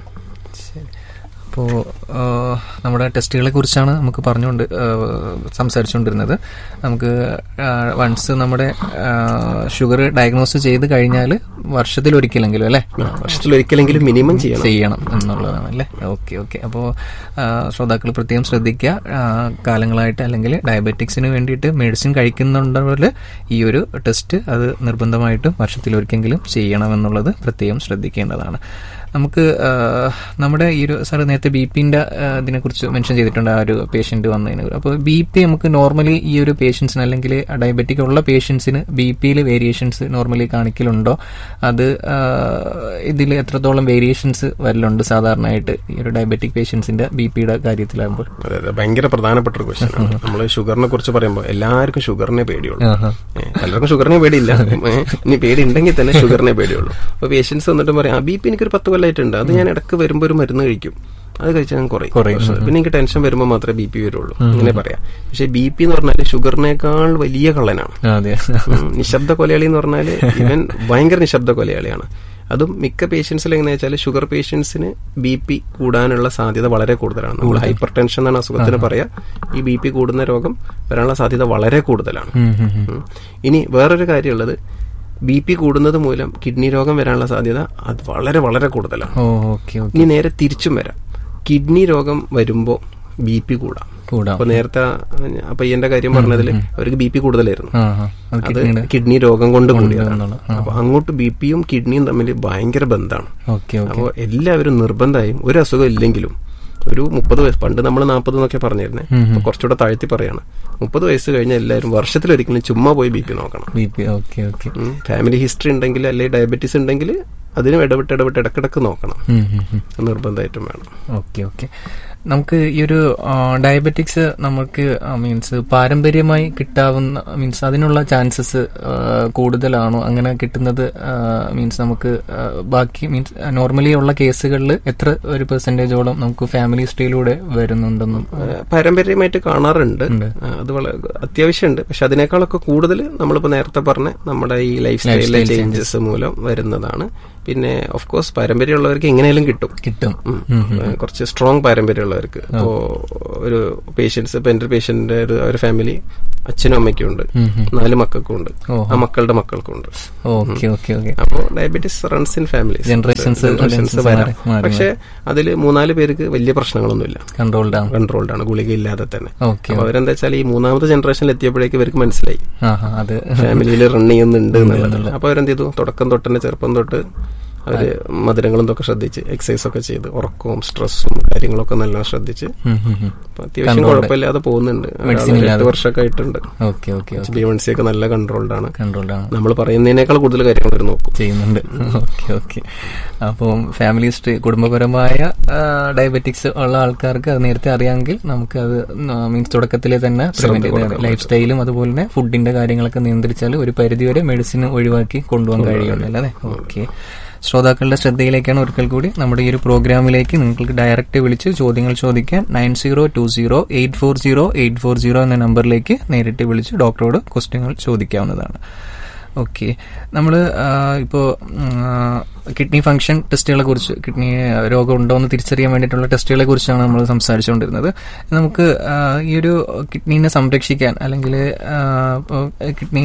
അപ്പോൾ നമ്മുടെ ടെസ്റ്റുകളെ കുറിച്ചാണ് നമുക്ക് സംസാരിച്ചുകൊണ്ടിരുന്നത്. നമുക്ക് വൺസ് നമ്മുടെ ഷുഗർ ഡയഗ്നോസ് ചെയ്ത് കഴിഞ്ഞാൽ വർഷത്തിലൊരിക്കലെങ്കിലും അല്ലേ, വർഷത്തിലൊരിക്കലെങ്കിലും മിനിമം ചെയ്യണം എന്നുള്ളതാണ് അല്ലേ. ഓക്കെ. അപ്പോൾ ശ്രോതാക്കൾ പ്രത്യേകം ശ്രദ്ധിക്കുക, കാലങ്ങളായിട്ട് അല്ലെങ്കിൽ ഡയബറ്റിക്സിന് വേണ്ടിയിട്ട് മെഡിസിൻ കഴിക്കുന്നുണ്ടെങ്കിൽ ഈ ഒരു ടെസ്റ്റ് അത് നിർബന്ധമായിട്ടും വർഷത്തിലൊരിക്കലെങ്കിലും ചെയ്യണമെന്നുള്ളത് പ്രത്യേകം ശ്രദ്ധിക്കേണ്ടതാണ്. നമുക്ക് നമ്മുടെ ഈ ഒരു സാർ നേരത്തെ BP-ന്റെ ഇതിനെ കുറിച്ച് മെൻഷൻ ചെയ്തിട്ടുണ്ട്, ആ ഒരു പേഷ്യന്റ് വന്നതിന്. അപ്പോൾ BP നമുക്ക് നോർമലി ഈ ഒരു പേഷ്യൻസിന് അല്ലെങ്കിൽ ഡയബറ്റിക് ഉള്ള പേഷ്യൻസിന് BP-യിൽ വേരിയേഷൻസ് നോർമലി കാണിക്കലുണ്ടോ? അത് ഇതിൽ എത്രത്തോളം വേരിയേഷൻസ് വരലുണ്ട് സാധാരണയായിട്ട് ഈ ഒരു ഡയബറ്റിക് പേഷ്യൻസിന്റെ BP-യുടെ കാര്യത്തിലാകുമ്പോൾ? ഭയങ്കര പ്രധാനപ്പെട്ട ഒരു ക്വസ്റ്റ്യൻ ആണ്. നമ്മൾ ഷുഗറിനെ കുറിച്ച് പറയുമ്പോൾ എല്ലാവർക്കും ഷുഗറിനെ പേടിയുള്ളൂ, പലർക്കും ഷുഗറിനെ പേടിയില്ല. ഇനി പേടി ഉണ്ടെങ്കിൽ തന്നെ ഷുഗറിനെ പേടിയുള്ളൂ. അപ്പോൾ പേഷ്യൻസ് വന്നിട്ട് പറയാം, BP എനിക്കൊരു 10 കൊല്ലമായിട്ടുണ്ട്, അത് ഞാൻ ഇടയ്ക്ക് വരുമ്പോൾ ഒരു മരുന്ന് കഴിക്കും, അത് കഴിച്ചാൽ ഞാൻ കുറയും, പിന്നെ എനിക്ക് ടെൻഷൻ വരുമ്പോൾ മാത്രമേ BP വരുള്ളൂ, അങ്ങനെ പറയാം. പക്ഷെ BP എന്ന് പറഞ്ഞാൽ ഷുഗറിനേക്കാൾ വലിയ കള്ളനാണ്. നിശബ്ദ കൊലയാളി എന്ന് പറഞ്ഞാൽ ഇവൻ ഭയങ്കര നിശബ്ദ കൊലയാളിയാണ്. അതും മിക്ക പേഷ്യൻസിൽ എങ്ങനെയാ വെച്ചാൽ ഷുഗർ പേഷ്യൻസിന് BP കൂടാനുള്ള സാധ്യത വളരെ കൂടുതലാണ്. നമ്മൾ ഹൈപ്പർ ടെൻഷൻ എന്നാണ് അസുഖത്തിന് പറയാ. ഈ BP കൂടുന്ന രോഗം വരാനുള്ള സാധ്യത വളരെ കൂടുതലാണ്. ഇനി വേറൊരു കാര്യമുള്ളത്, BP കൂടുന്നത് മൂലം കിഡ്നി രോഗം വരാനുള്ള സാധ്യത അത് വളരെ വളരെ കൂടുതലാണ്. ഇനി നേരെ തിരിച്ചും വരാം, കിഡ്നി രോഗം വരുമ്പോ BP കൂടാം. അപ്പൊ നേരത്തെ പയ്യന്റെ കാര്യം പറഞ്ഞതിൽ അവർക്ക് BP കൂടുതലായിരുന്നു, അത് കിഡ്നി രോഗം കൊണ്ട് കൂടിയതാണ്. അപ്പൊ അങ്ങോട്ട് BPയും കിഡ്നിയും തമ്മിൽ ഭയങ്കര ബന്ധമാണ്. അപ്പോൾ എല്ലാവരും നിർബന്ധമായും ഒരു അസുഖം ഇല്ലെങ്കിലും ഒരു 30 വയസ്സ്, പണ്ട് നമ്മൾ 40 എന്നൊക്കെ പറഞ്ഞിരുന്നേ, അപ്പൊ കുറച്ചുകൂടെ താഴ്ത്തി പറയാണ്, 30 വയസ്സ് കഴിഞ്ഞ എല്ലാവരും വർഷത്തിലൊരിക്കലും ചുമ്മാ പോയി BP നോക്കണം. ഫാമിലി ഹിസ്റ്ററി ഉണ്ടെങ്കിൽ അല്ലെങ്കിൽ ഡയബറ്റീസ് ഉണ്ടെങ്കിൽ അതിനും ഇടവിട്ട് ഇടക്കിടക്ക് നോക്കണം, നിർബന്ധമായിട്ടും വേണം. ഓക്കെ. നമുക്ക് ഈ ഒരു ഡയബറ്റിക്സ് നമുക്ക് മീൻസ് പാരമ്പര്യമായി കിട്ടാവുന്ന മീൻസ് അതിനുള്ള ചാൻസസ് കൂടുതലാണോ? അങ്ങനെ കിട്ടുന്നത് മീൻസ് നമുക്ക് ബാക്കി മീൻസ് നോർമലി ഉള്ള കേസുകളിൽ എത്ര ഒരു പെർസെന്റേജോളം നമുക്ക് ഫാമിലി ഹിസ്റ്ററിയിലൂടെ വരുന്നുണ്ടെന്നും? പാരമ്പര്യമായിട്ട് കാണാറുണ്ട്, അത് വളരെ അത്യാവശ്യമുണ്ട്. പക്ഷെ അതിനേക്കാളൊക്കെ കൂടുതൽ നമ്മളിപ്പോ നേരത്തെ പറഞ്ഞ നമ്മുടെ ഈ ലൈഫ് സ്റ്റൈലിലെ ചേഞ്ചസ് മൂലം വരുന്നതാണ്. പിന്നെ ഓഫ് കോഴ്സ് പാരമ്പര്യമുള്ളവർക്ക് എങ്ങനെയാലും കിട്ടും. കുറച്ച് സ്ട്രോങ് പാരമ്പര്യമുള്ളവർക്ക്. ഇപ്പോ ഒരു പേഷ്യൻസ്, ഇപ്പൊ എന്റെ പേഷ്യന്റിന്റെ ഒരു ഫാമിലി അച്ഛനും അമ്മയ്ക്കും ഉണ്ട്, 4 മക്കൾക്കും ഉണ്ട്, ആ മക്കളുടെ മക്കൾക്കും ഉണ്ട്. അപ്പോ diabetes runs in family, generations വരാം. പക്ഷെ അതിൽ 3-4 പേർക്ക് വലിയ പ്രശ്നങ്ങളൊന്നുമില്ല, കൺട്രോൾഡ് ആണ്, ഗുളിക ഇല്ലാതെ തന്നെ. അപ്പൊ അവരെന്താ വെച്ചാൽ ഈ 3ാമത്തെ ജനറേഷനിൽ എത്തിയപ്പോഴേക്ക് ഇവർക്ക് മനസ്സിലായി ഫാമിലിയിൽ റൺ ചെയ്യുന്നുണ്ട് എന്നുള്ളത്. അപ്പൊ അവരെന്ത് ചെയ്തു, തുടക്കം തൊട്ട് തന്നെ ചെറുപ്പം തൊട്ട് അവര് മധുരങ്ങളും ഇതൊക്കെ ശ്രദ്ധിച്ച് എക്സസൈസ് ഒക്കെ ചെയ്ത് ഉറക്കവും സ്ട്രെസ്സും കാര്യങ്ങളൊക്കെ നല്ല ശ്രദ്ധിച്ച് അത്യാവശ്യം കുഴപ്പമില്ലാതെ പോകുന്നുണ്ട്. 8 വർഷമൊക്കെ ആയിട്ടുണ്ട്. B1C ഒക്കെ നല്ല കൺട്രോൾഡ് ആണ്. നമ്മൾ പറയുന്നതിനേക്കാൾ കൂടുതൽ കാര്യങ്ങൾ അവർ നോക്കും, ചെയ്യുന്നുണ്ട്. അപ്പോൾ ഫാമിലി ഹിസ്റ്ററി, കുടുംബപരമായ ഡയബറ്റിക്സ് ഉള്ള ആൾക്കാർക്ക് അത് നേരത്തെ അറിയാമെങ്കിൽ നമുക്ക് അത് മീൻസ് തുടക്കത്തിലെ തന്നെ ലൈഫ് സ്റ്റൈലും അതുപോലെ തന്നെ ഫുഡിന്റെ കാര്യങ്ങളൊക്കെ നിയന്ത്രിച്ചാൽ ഒരു പരിധിവരെ മെഡിസിൻ ഒഴിവാക്കി കൊണ്ടുപോകാൻ കഴിയുമല്ലോ അല്ലേ? ഓക്കെ. ശ്രോതാക്കളുടെ ശ്രദ്ധയിലേക്കാണ് ഒരിക്കൽ കൂടി നമ്മുടെ ഈ ഒരു പ്രോഗ്രാമിലേക്ക് നിങ്ങൾക്ക് ഡയറക്റ്റ് വിളിച്ച് ചോദ്യങ്ങൾ ചോദിക്കാൻ 9020840840 എന്ന നമ്പറിലേക്ക് നേരിട്ട് വിളിച്ച് ഡോക്ടറോട് ക്വസ്റ്റ്യങ്ങൾ ചോദിക്കാവുന്നതാണ്. ഓക്കെ. നമ്മൾ ഇപ്പോൾ കിഡ്നി ഫംഗ്ഷൻ ടെസ്റ്റുകളെ കുറിച്ച്, കിഡ്നി രോഗം ഉണ്ടോ എന്ന് തിരിച്ചറിയാൻ വേണ്ടിയിട്ടുള്ള ടെസ്റ്റുകളെ കുറിച്ചാണ് നമ്മൾ സംസാരിച്ചുകൊണ്ടിരുന്നത്. നമുക്ക് ഈ ഒരു കിഡ്നീനെ സംരക്ഷിക്കാൻ അല്ലെങ്കിൽ കിഡ്നി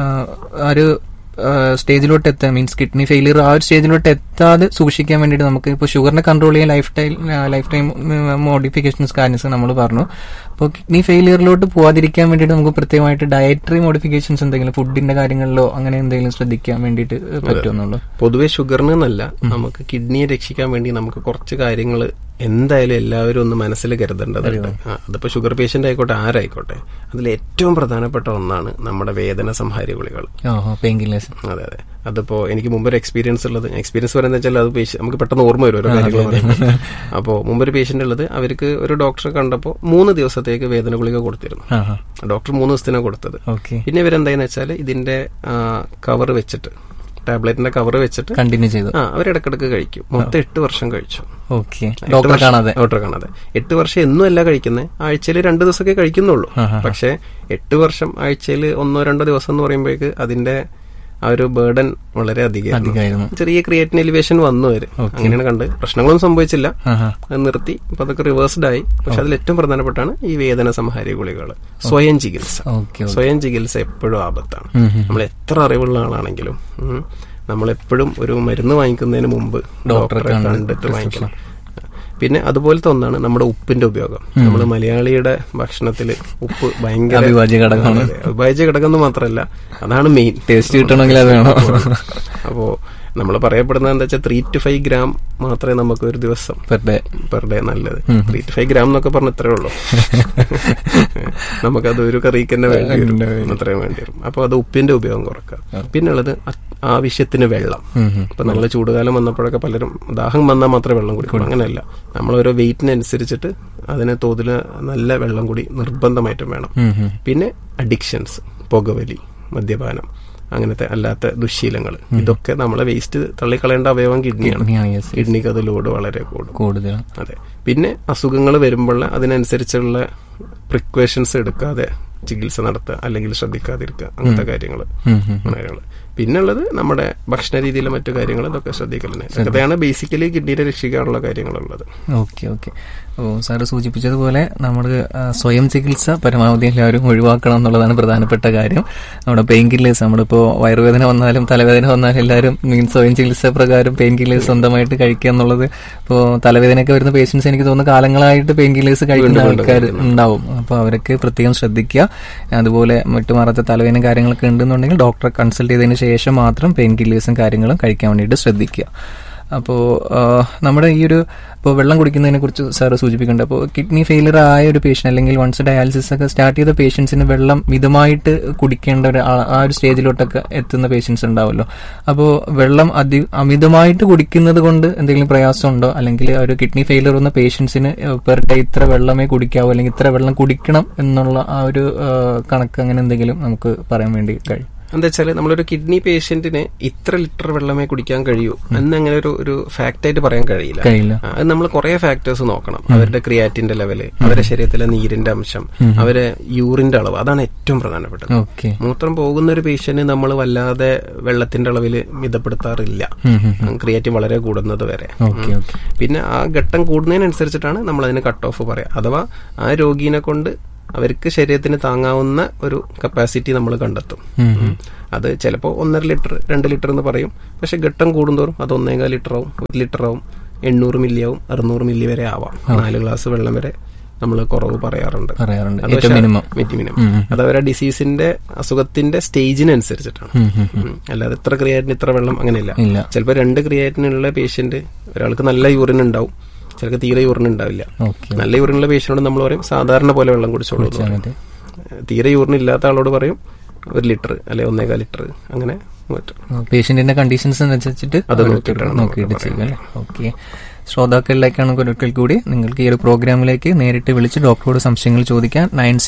ഒരു സ്റ്റേജിലോട്ട് എത്താൻ, മീൻസ് കിഡ്നി ഫെയിലിയർ ആ ഒരു സ്റ്റേജിലോട്ട് എത്താതെ സൂക്ഷിക്കാൻ വേണ്ടിയിട്ട് നമുക്ക് ഇപ്പോൾ ഷുഗറിനെ കൺട്രോൾ ചെയ്യാൻ ലൈഫ് ടൈം മോഡിഫിക്കേഷൻസ് കാര്യങ്ങൾ നമ്മൾ പറഞ്ഞു. അപ്പോൾ കിഡ്നി ഫെയിലിയറിലോട്ട് പോകാതിരിക്കാൻ വേണ്ടിയിട്ട് നമുക്ക് പ്രത്യേകമായിട്ട് ഡയറ്ററി മോഡിഫിക്കേഷൻസ് എന്തെങ്കിലും ഫുഡിന്റെ കാര്യങ്ങളിലോ അങ്ങനെ എന്തെങ്കിലും ശ്രദ്ധിക്കാൻ വേണ്ടിയിട്ട് പറ്റുമെന്നുള്ളൂ? പൊതുവെ ഷുഗറിന് എന്നല്ല, നമുക്ക് കിഡ്നിയെ രക്ഷിക്കാൻ വേണ്ടി നമുക്ക് കുറച്ച് കാര്യങ്ങൾ എന്തായാലും എല്ലാവരും ഒന്ന് മനസ്സിൽ കരുതേണ്ടതുണ്ട്. അതിപ്പോ ഷുഗർ പേഷ്യന്റ് ആയിക്കോട്ടെ ആരായിക്കോട്ടെ, അതിൽ ഏറ്റവും പ്രധാനപ്പെട്ട ഒന്നാണ് നമ്മുടെ വേദന സംഹാരി ഗുളികൾ, പെയിൻ കില്ലേഴ്സ്. അതെ. അതിപ്പോ എനിക്ക് മുമ്പൊരു എക്സ്പീരിയൻസ് പറയുന്നത് വെച്ചാൽ അത് നമുക്ക് പെട്ടെന്ന് ഓർമ്മ വരും ഓരോ കാര്യങ്ങൾ പറയുന്നത്. അപ്പോൾ മുമ്പൊരു പേഷ്യന്റ് ഉള്ളത്, അവർക്ക് ഒരു ഡോക്ടറെ കണ്ടപ്പോൾ 3 ദിവസത്തേക്ക് വേദന ഗുളിക കൊടുത്തിരുന്നു. ഡോക്ടർ 3 ദിവസത്തിനാണ് കൊടുത്തത്. പിന്നെ ഇവരെന്തായെന്ന് വെച്ചാൽ ഇതിന്റെ കവർ വെച്ചിട്ട്, ടാബ്ലറ്റിന്റെ കവർ വെച്ചിട്ട് കണ്ടിന്യൂ ചെയ്തു. അവരിടക്കിടക്ക് കഴിക്കും. മൊത്തം 8 വർഷം കഴിച്ചു. ഡോക്ടറെ കാണാതെ 8 വർഷം എന്നും അല്ല കഴിക്കുന്നത്, ആഴ്ചയിൽ 2 ദിവസമൊക്കെ കഴിക്കുന്നുള്ളൂ. പക്ഷെ 8 വർഷം ആഴ്ചയിൽ 1-2 ദിവസം എന്ന് പറയുമ്പോഴേക്ക് അതിന്റെ ആ ഒരു ബേർഡൻ വളരെ അധികമായിരുന്നു. ചെറിയ ക്രിയേറ്റിൻ എലിവേഷൻ വന്നു വരും. അങ്ങനെയാണ് കണ്ട് പ്രശ്നങ്ങളൊന്നും സംഭവിച്ചില്ല, നിർത്തി. അപ്പൊ അതൊക്കെ റിവേഴ്സ്ഡ് ആയി. പക്ഷെ അതിൽ ഏറ്റവും പ്രധാനപ്പെട്ടാണ് ഈ വേദന സംഹാരി ഗുളികൾ. സ്വയം ചികിത്സ എപ്പോഴും ആപത്താണ്. നമ്മൾ എത്ര അറിവുള്ള ആളാണെങ്കിലും നമ്മളെപ്പോഴും ഒരു മരുന്ന് വാങ്ങിക്കുന്നതിന് മുമ്പ് ഡോക്ടറെ കണ്ടിട്ട് വാങ്ങിക്കണം. പിന്നെ അതുപോലത്തെ ഒന്നാണ് നമ്മുടെ ഉപ്പിന്റെ ഉപയോഗം. നമ്മൾ മലയാളിയുടെ ഭക്ഷണത്തിൽ ഉപ്പ് ഭയങ്കര അവിഭാജ്യ ഘടകം എന്ന് മാത്രമല്ല, അതാണ് മെയിൻ. ടേസ്റ്റ് കിട്ടണമെങ്കിൽ അത് വേണം. അപ്പോ നമ്മൾ പറയപ്പെടുന്നത് എന്താ വെച്ചാൽ 3 to 5 ഗ്രാം മാത്രമേ നമുക്ക് ഒരു ദിവസം പെർ ഡേ നല്ലത്. 3 to 5 ഗ്രാം എന്നൊക്കെ പറഞ്ഞ ഇത്രേ ഉള്ളൂ. നമുക്കത് ഒരു കറിക്ക് തന്നെ വേണ്ടി വരും, അത്രയും വേണ്ടി വരും. അപ്പൊ അത് ഉപ്പിന്റെ ഉപയോഗം കുറക്കുക. പിന്നെ ഉള്ളത് ആവശ്യത്തിന് വെള്ളം. ഇപ്പൊ നല്ല ചൂടുകാലം വന്നപ്പോഴൊക്കെ പലരും ദാഹം വന്നാൽ മാത്രമേ വെള്ളം കുടിക്കുള്ളൂ. അങ്ങനെയല്ല, നമ്മളോരോ വെയിറ്റിനനുസരിച്ചിട്ട് അതിന് തോതിൽ നല്ല വെള്ളം കൂടി നിർബന്ധമായിട്ടും വേണം. പിന്നെ അഡിക്ഷൻസ്, പുകവലി, മദ്യപാനം, അങ്ങനത്തെ അല്ലാത്ത ദുശ്ശീലങ്ങൾ, ഇതൊക്കെ നമ്മളെ വേസ്റ്റ് തള്ളിക്കളയേണ്ട അവയവം കിഡ്നിയാണ്. കിഡ്നിക്ക് അത് ലോഡ് വളരെ കൂടുതൽ. അതെ. പിന്നെ അസുഖങ്ങൾ വരുമ്പോൾ അതിനനുസരിച്ചുള്ള പ്രിക്വേഷൻസ് എടുക്കാതെ ചികിത്സ നടത്തുക, അല്ലെങ്കിൽ ശ്രദ്ധിക്കാതിരിക്കുക, അങ്ങനത്തെ കാര്യങ്ങൾ. പിന്നെ ഉള്ളത് നമ്മുടെ ഭക്ഷണ രീതിയിലെ മറ്റു കാര്യങ്ങൾ, ഇതൊക്കെ ശ്രദ്ധിക്കലുണ്ട്. അതൊക്കെയാണ് ബേസിക്കലി കിഡ്നിയെ രക്ഷിക്കാനുള്ള കാര്യങ്ങളുള്ളത്. ഓക്കെ. സാറ് സൂചിപ്പിച്ചതുപോലെ നമ്മൾ സ്വയം ചികിത്സ പരമാവധി എല്ലാവരും ഒഴിവാക്കണം എന്നുള്ളതാണ് പ്രധാനപ്പെട്ട കാര്യം. നമ്മുടെ പെയിൻ കില്ലേഴ്സ്, നമ്മളിപ്പോൾ വയറുവേദന വന്നാലും തലവേദന വന്നാലും എല്ലാവരും സ്വയം ചികിത്സ പ്രകാരം പെയിൻ കില്ലേഴ്സ് സ്വന്തമായിട്ട് കഴിക്കുക എന്നുള്ളത്. ഇപ്പോൾ തലവേദനയൊക്കെ വരുന്ന പേഷ്യൻസ് എനിക്ക് തോന്നുന്നു കാലങ്ങളായിട്ട് പെയിൻ കില്ലേഴ്സ് കഴിക്കുന്ന ആൾക്കാർ ഉണ്ടാവും. അപ്പോൾ അവരൊക്കെ പ്രത്യേകം ശ്രദ്ധിക്കുക. അതുപോലെ വിട്ടുമാറാത്ത തലവേദന കാര്യങ്ങളൊക്കെ ഉണ്ടെന്നുണ്ടെങ്കിൽ ഡോക്ടറെ കൺസൾട്ട് ചെയ്തതിന് ശേഷം മാത്രം പെയിൻ കില്ലേഴ്സും കാര്യങ്ങളും കഴിക്കാൻ വേണ്ടിയിട്ട് ശ്രദ്ധിക്കുക. അപ്പോൾ നമ്മുടെ ഈ ഒരു ഇപ്പോൾ വെള്ളം കുടിക്കുന്നതിനെ കുറിച്ച് സാറ് സൂചിപ്പിക്കുന്നുണ്ട്. അപ്പോൾ കിഡ്നി ഫെയിലിയർ ആയ ഒരു പേഷ്യൻ്റ് അല്ലെങ്കിൽ വൺസ് ഡയാലിസിസ് ഒക്കെ സ്റ്റാർട്ട് ചെയ്ത പേഷ്യൻസിന് വെള്ളം മിതമായിട്ട് കുടിക്കേണ്ട ആ ഒരു സ്റ്റേജിലോട്ടൊക്കെ എത്തുന്ന പേഷ്യൻസ് ഉണ്ടാവുമല്ലോ. അപ്പോൾ വെള്ളം അമിതമായിട്ട് കുടിക്കുന്നത് കൊണ്ട് എന്തെങ്കിലും പ്രയാസമുണ്ടോ, അല്ലെങ്കിൽ ഒരു കിഡ്നി ഫെയിലിയർ വന്ന പേഷ്യൻസിന് പെർ ഡേ ഇത്ര വെള്ളമേ കുടിക്കാവൂ അല്ലെങ്കിൽ ഇത്ര വെള്ളം കുടിക്കണം എന്നുള്ള ആ ഒരു കണക്ക് അങ്ങനെ എന്തെങ്കിലും നമുക്ക് പറയാൻ വേണ്ടി കഴിയും? എന്താ വെച്ചാൽ നമ്മളൊരു കിഡ്നി പേഷ്യന്റിന് ഇത്ര ലിറ്റർ വെള്ളമേ കുടിക്കാൻ കഴിയൂ എന്നങ്ങനെ ഒരു ഫാക്ട് ആയിട്ട് പറയാൻ കഴിയില്ല. അത് നമ്മൾ കുറെ ഫാക്ടേഴ്സ് നോക്കണം. അവരുടെ ക്രിയാറ്റിന്റെ ലെവല്, അവരുടെ ശരീരത്തിലെ നീരിന്റെ അംശം, അവരെ യൂറിന്റെ അളവ്, അതാണ് ഏറ്റവും പ്രധാനപ്പെട്ടത്. മൂത്രം പോകുന്ന ഒരു പേഷ്യന്റ് നമ്മൾ വല്ലാതെ വെള്ളത്തിന്റെ അളവിൽ മിതപ്പെടുത്താറില്ല, ക്രിയാറ്റിൻ വളരെ കൂടുന്നത് വരെ. പിന്നെ ആ ഘട്ടം കൂടുന്നതിനനുസരിച്ചിട്ടാണ് നമ്മൾ അതിന് കട്ട് ഓഫ് പറയാം. അഥവാ ആ രോഗീനെ കൊണ്ട് അവർക്ക് ശരീരത്തിന് താങ്ങാവുന്ന ഒരു കപ്പാസിറ്റി നമ്മൾ കണ്ടെത്തും. അത് ചിലപ്പോൾ 1.5 ലിറ്റർ 2 ലിറ്റർ എന്ന് പറയും. പക്ഷെ ഘട്ടം കൂടുന്തോറും അത് 1.25 ലിറ്റർ ആവും, 1 ലിറ്റർ ആവും, 800 മില്ലി ആവും, 600 മില്ലി വരെ ആവാം. 4 ഗ്ലാസ് വെള്ളം വരെ നമ്മൾ കുറവ് പറയാറുണ്ട്. മിനിമം അത് അവരെ ഡിസീസിന്റെ അസുഖത്തിന്റെ സ്റ്റേജിനനുസരിച്ചിട്ടാണ്. അല്ലാതെ ഇത്ര ക്രിയാറ്റിന് ഇത്ര വെള്ളം അങ്ങനെയില്ല. ചിലപ്പോൾ 2 ക്രിയാറ്റിനുള്ള പേഷ്യന്റ്, ഒരാൾക്ക് നല്ല യൂറിൻ ഉണ്ടാവും, ചിലർക്ക് തീരെ യൂറിൻ ഉണ്ടാവില്ല. നല്ല യൂറിനുള്ള പേഷ്യനോട് നമ്മൾ പറയും സാധാരണ പോലെ വെള്ളം കുടിച്ചോളൂ. തീരെ യൂറിൻ ഇല്ലാത്ത ആളോട് പറയും 1 ലിറ്റർ അല്ലെ 1.25 ലിറ്റർ, അങ്ങനെ പേഷ്യന്റിന്റെ കണ്ടീഷൻസ് അനുസരിച്ചിട്ട് അത് നോക്കിയിട്ട് ചെയ്യാം. ഓക്കെ, ശ്രോതാക്കളിലേക്കാണ് ഒരിക്കൽ കൂടി നിങ്ങൾക്ക് ഈ ഒരു പ്രോഗ്രാമിലേക്ക് നേരിട്ട് വിളിച്ച് ഡോക്ടറോട് സംശയങ്ങൾ ചോദിക്കാൻ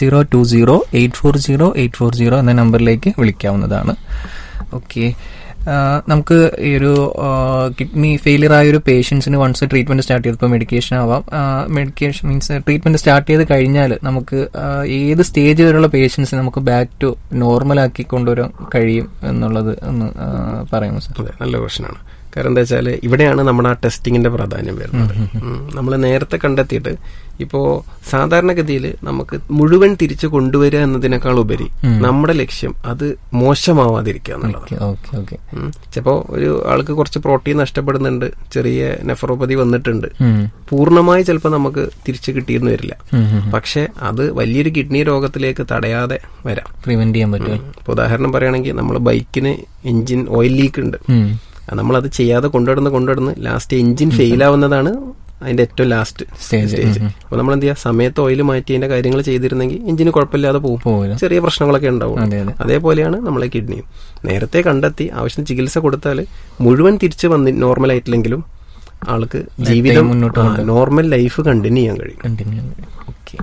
9020840840 എന്ന നമ്പറിലേക്ക് വിളിക്കാവുന്നതാണ്. ഓക്കെ, നമുക്ക് ഈ ഒരു കിഡ്നി ഫെയിലിയർ ആയ ഒരു പേഷ്യൻസിന് വൺസ് ട്രീറ്റ്മെന്റ് സ്റ്റാർട്ട് ചെയ്തപ്പോൾ മെഡിക്കേഷൻ ആവാം, മെഡിക്കേഷൻ മീൻസ് ട്രീറ്റ്മെന്റ് സ്റ്റാർട്ട് ചെയ്ത് കഴിഞ്ഞാൽ നമുക്ക് ഏത് സ്റ്റേജ് വരെയുള്ള പേഷ്യൻസിന് നമുക്ക് ബാക്ക് ടു നോർമൽ ആക്കി കൊണ്ടുവരാൻ കഴിയും എന്നുള്ളത് ഒന്ന് പറയാമോ സാർ? അതെ, നല്ല ക്വസ്റ്റ്യനാണ്. കാരണം എന്താ വെച്ചാൽ ഇവിടെയാണ് നമ്മുടെ ആ ടെസ്റ്റിങ്ങിന്റെ പ്രാധാന്യം വരുന്നത്. നമ്മൾ നേരത്തെ കണ്ടെത്തിയിട്ട് ഇപ്പോ സാധാരണഗതിയിൽ നമുക്ക് മുഴുവൻ തിരിച്ചു കൊണ്ടുവരിക എന്നതിനേക്കാൾ ഉപരി നമ്മുടെ ലക്ഷ്യം അത് മോശമാവാതിരിക്കുക എന്നുള്ളതാണ്. ചിലപ്പോ ഒരു ആൾക്ക് കുറച്ച് പ്രോട്ടീൻ നഷ്ടപ്പെടുന്നുണ്ട്, ചെറിയ നെഫ്രോപ്പതി വന്നിട്ടുണ്ട്, പൂർണ്ണമായി ചിലപ്പോൾ നമുക്ക് തിരിച്ചു കിട്ടിയെന്ന് വരില്ല. പക്ഷെ അത് വലിയൊരു കിഡ്നി രോഗത്തിലേക്ക് തടയാതെ വരാം, പ്രിവെന്റ് ചെയ്യാൻ പറ്റും. ഇപ്പൊ ഉദാഹരണം പറയുകയാണെങ്കിൽ നമ്മൾ ബൈക്കിന് എഞ്ചിൻ ഓയിൽ ലീക്ക് ഉണ്ട്, നമ്മളത് ചെയ്യാതെ കൊണ്ടുവരുന്ന ലാസ്റ്റ് എഞ്ചിൻ ഫെയിൽ ആവുന്നതാണ് അതിന്റെ ഏറ്റവും ലാസ്റ്റ് സ്റ്റേജ്. അപ്പൊ നമ്മൾ എന്ത് ചെയ്യാം, സമയത്ത് ഓയിൽ മാറ്റി അതിന്റെ കാര്യങ്ങൾ ചെയ്തിരുന്നെങ്കിൽ എഞ്ചിന് കുഴപ്പമില്ലാതെ പോകും, ചെറിയ പ്രശ്നങ്ങളൊക്കെ ഉണ്ടാവും. അതേപോലെയാണ് നമ്മളെ കിഡ്നിയും. നേരത്തെ കണ്ടെത്തി ആവശ്യത്തിന് ചികിത്സ കൊടുത്താൽ മുഴുവൻ തിരിച്ച് വന്ന് നോർമൽ ആയിട്ടില്ലെങ്കിലും ആൾക്ക് ജീവിതം നോർമൽ ലൈഫ് കണ്ടിന്യൂ ചെയ്യാൻ കഴിയും. ഓക്കെ,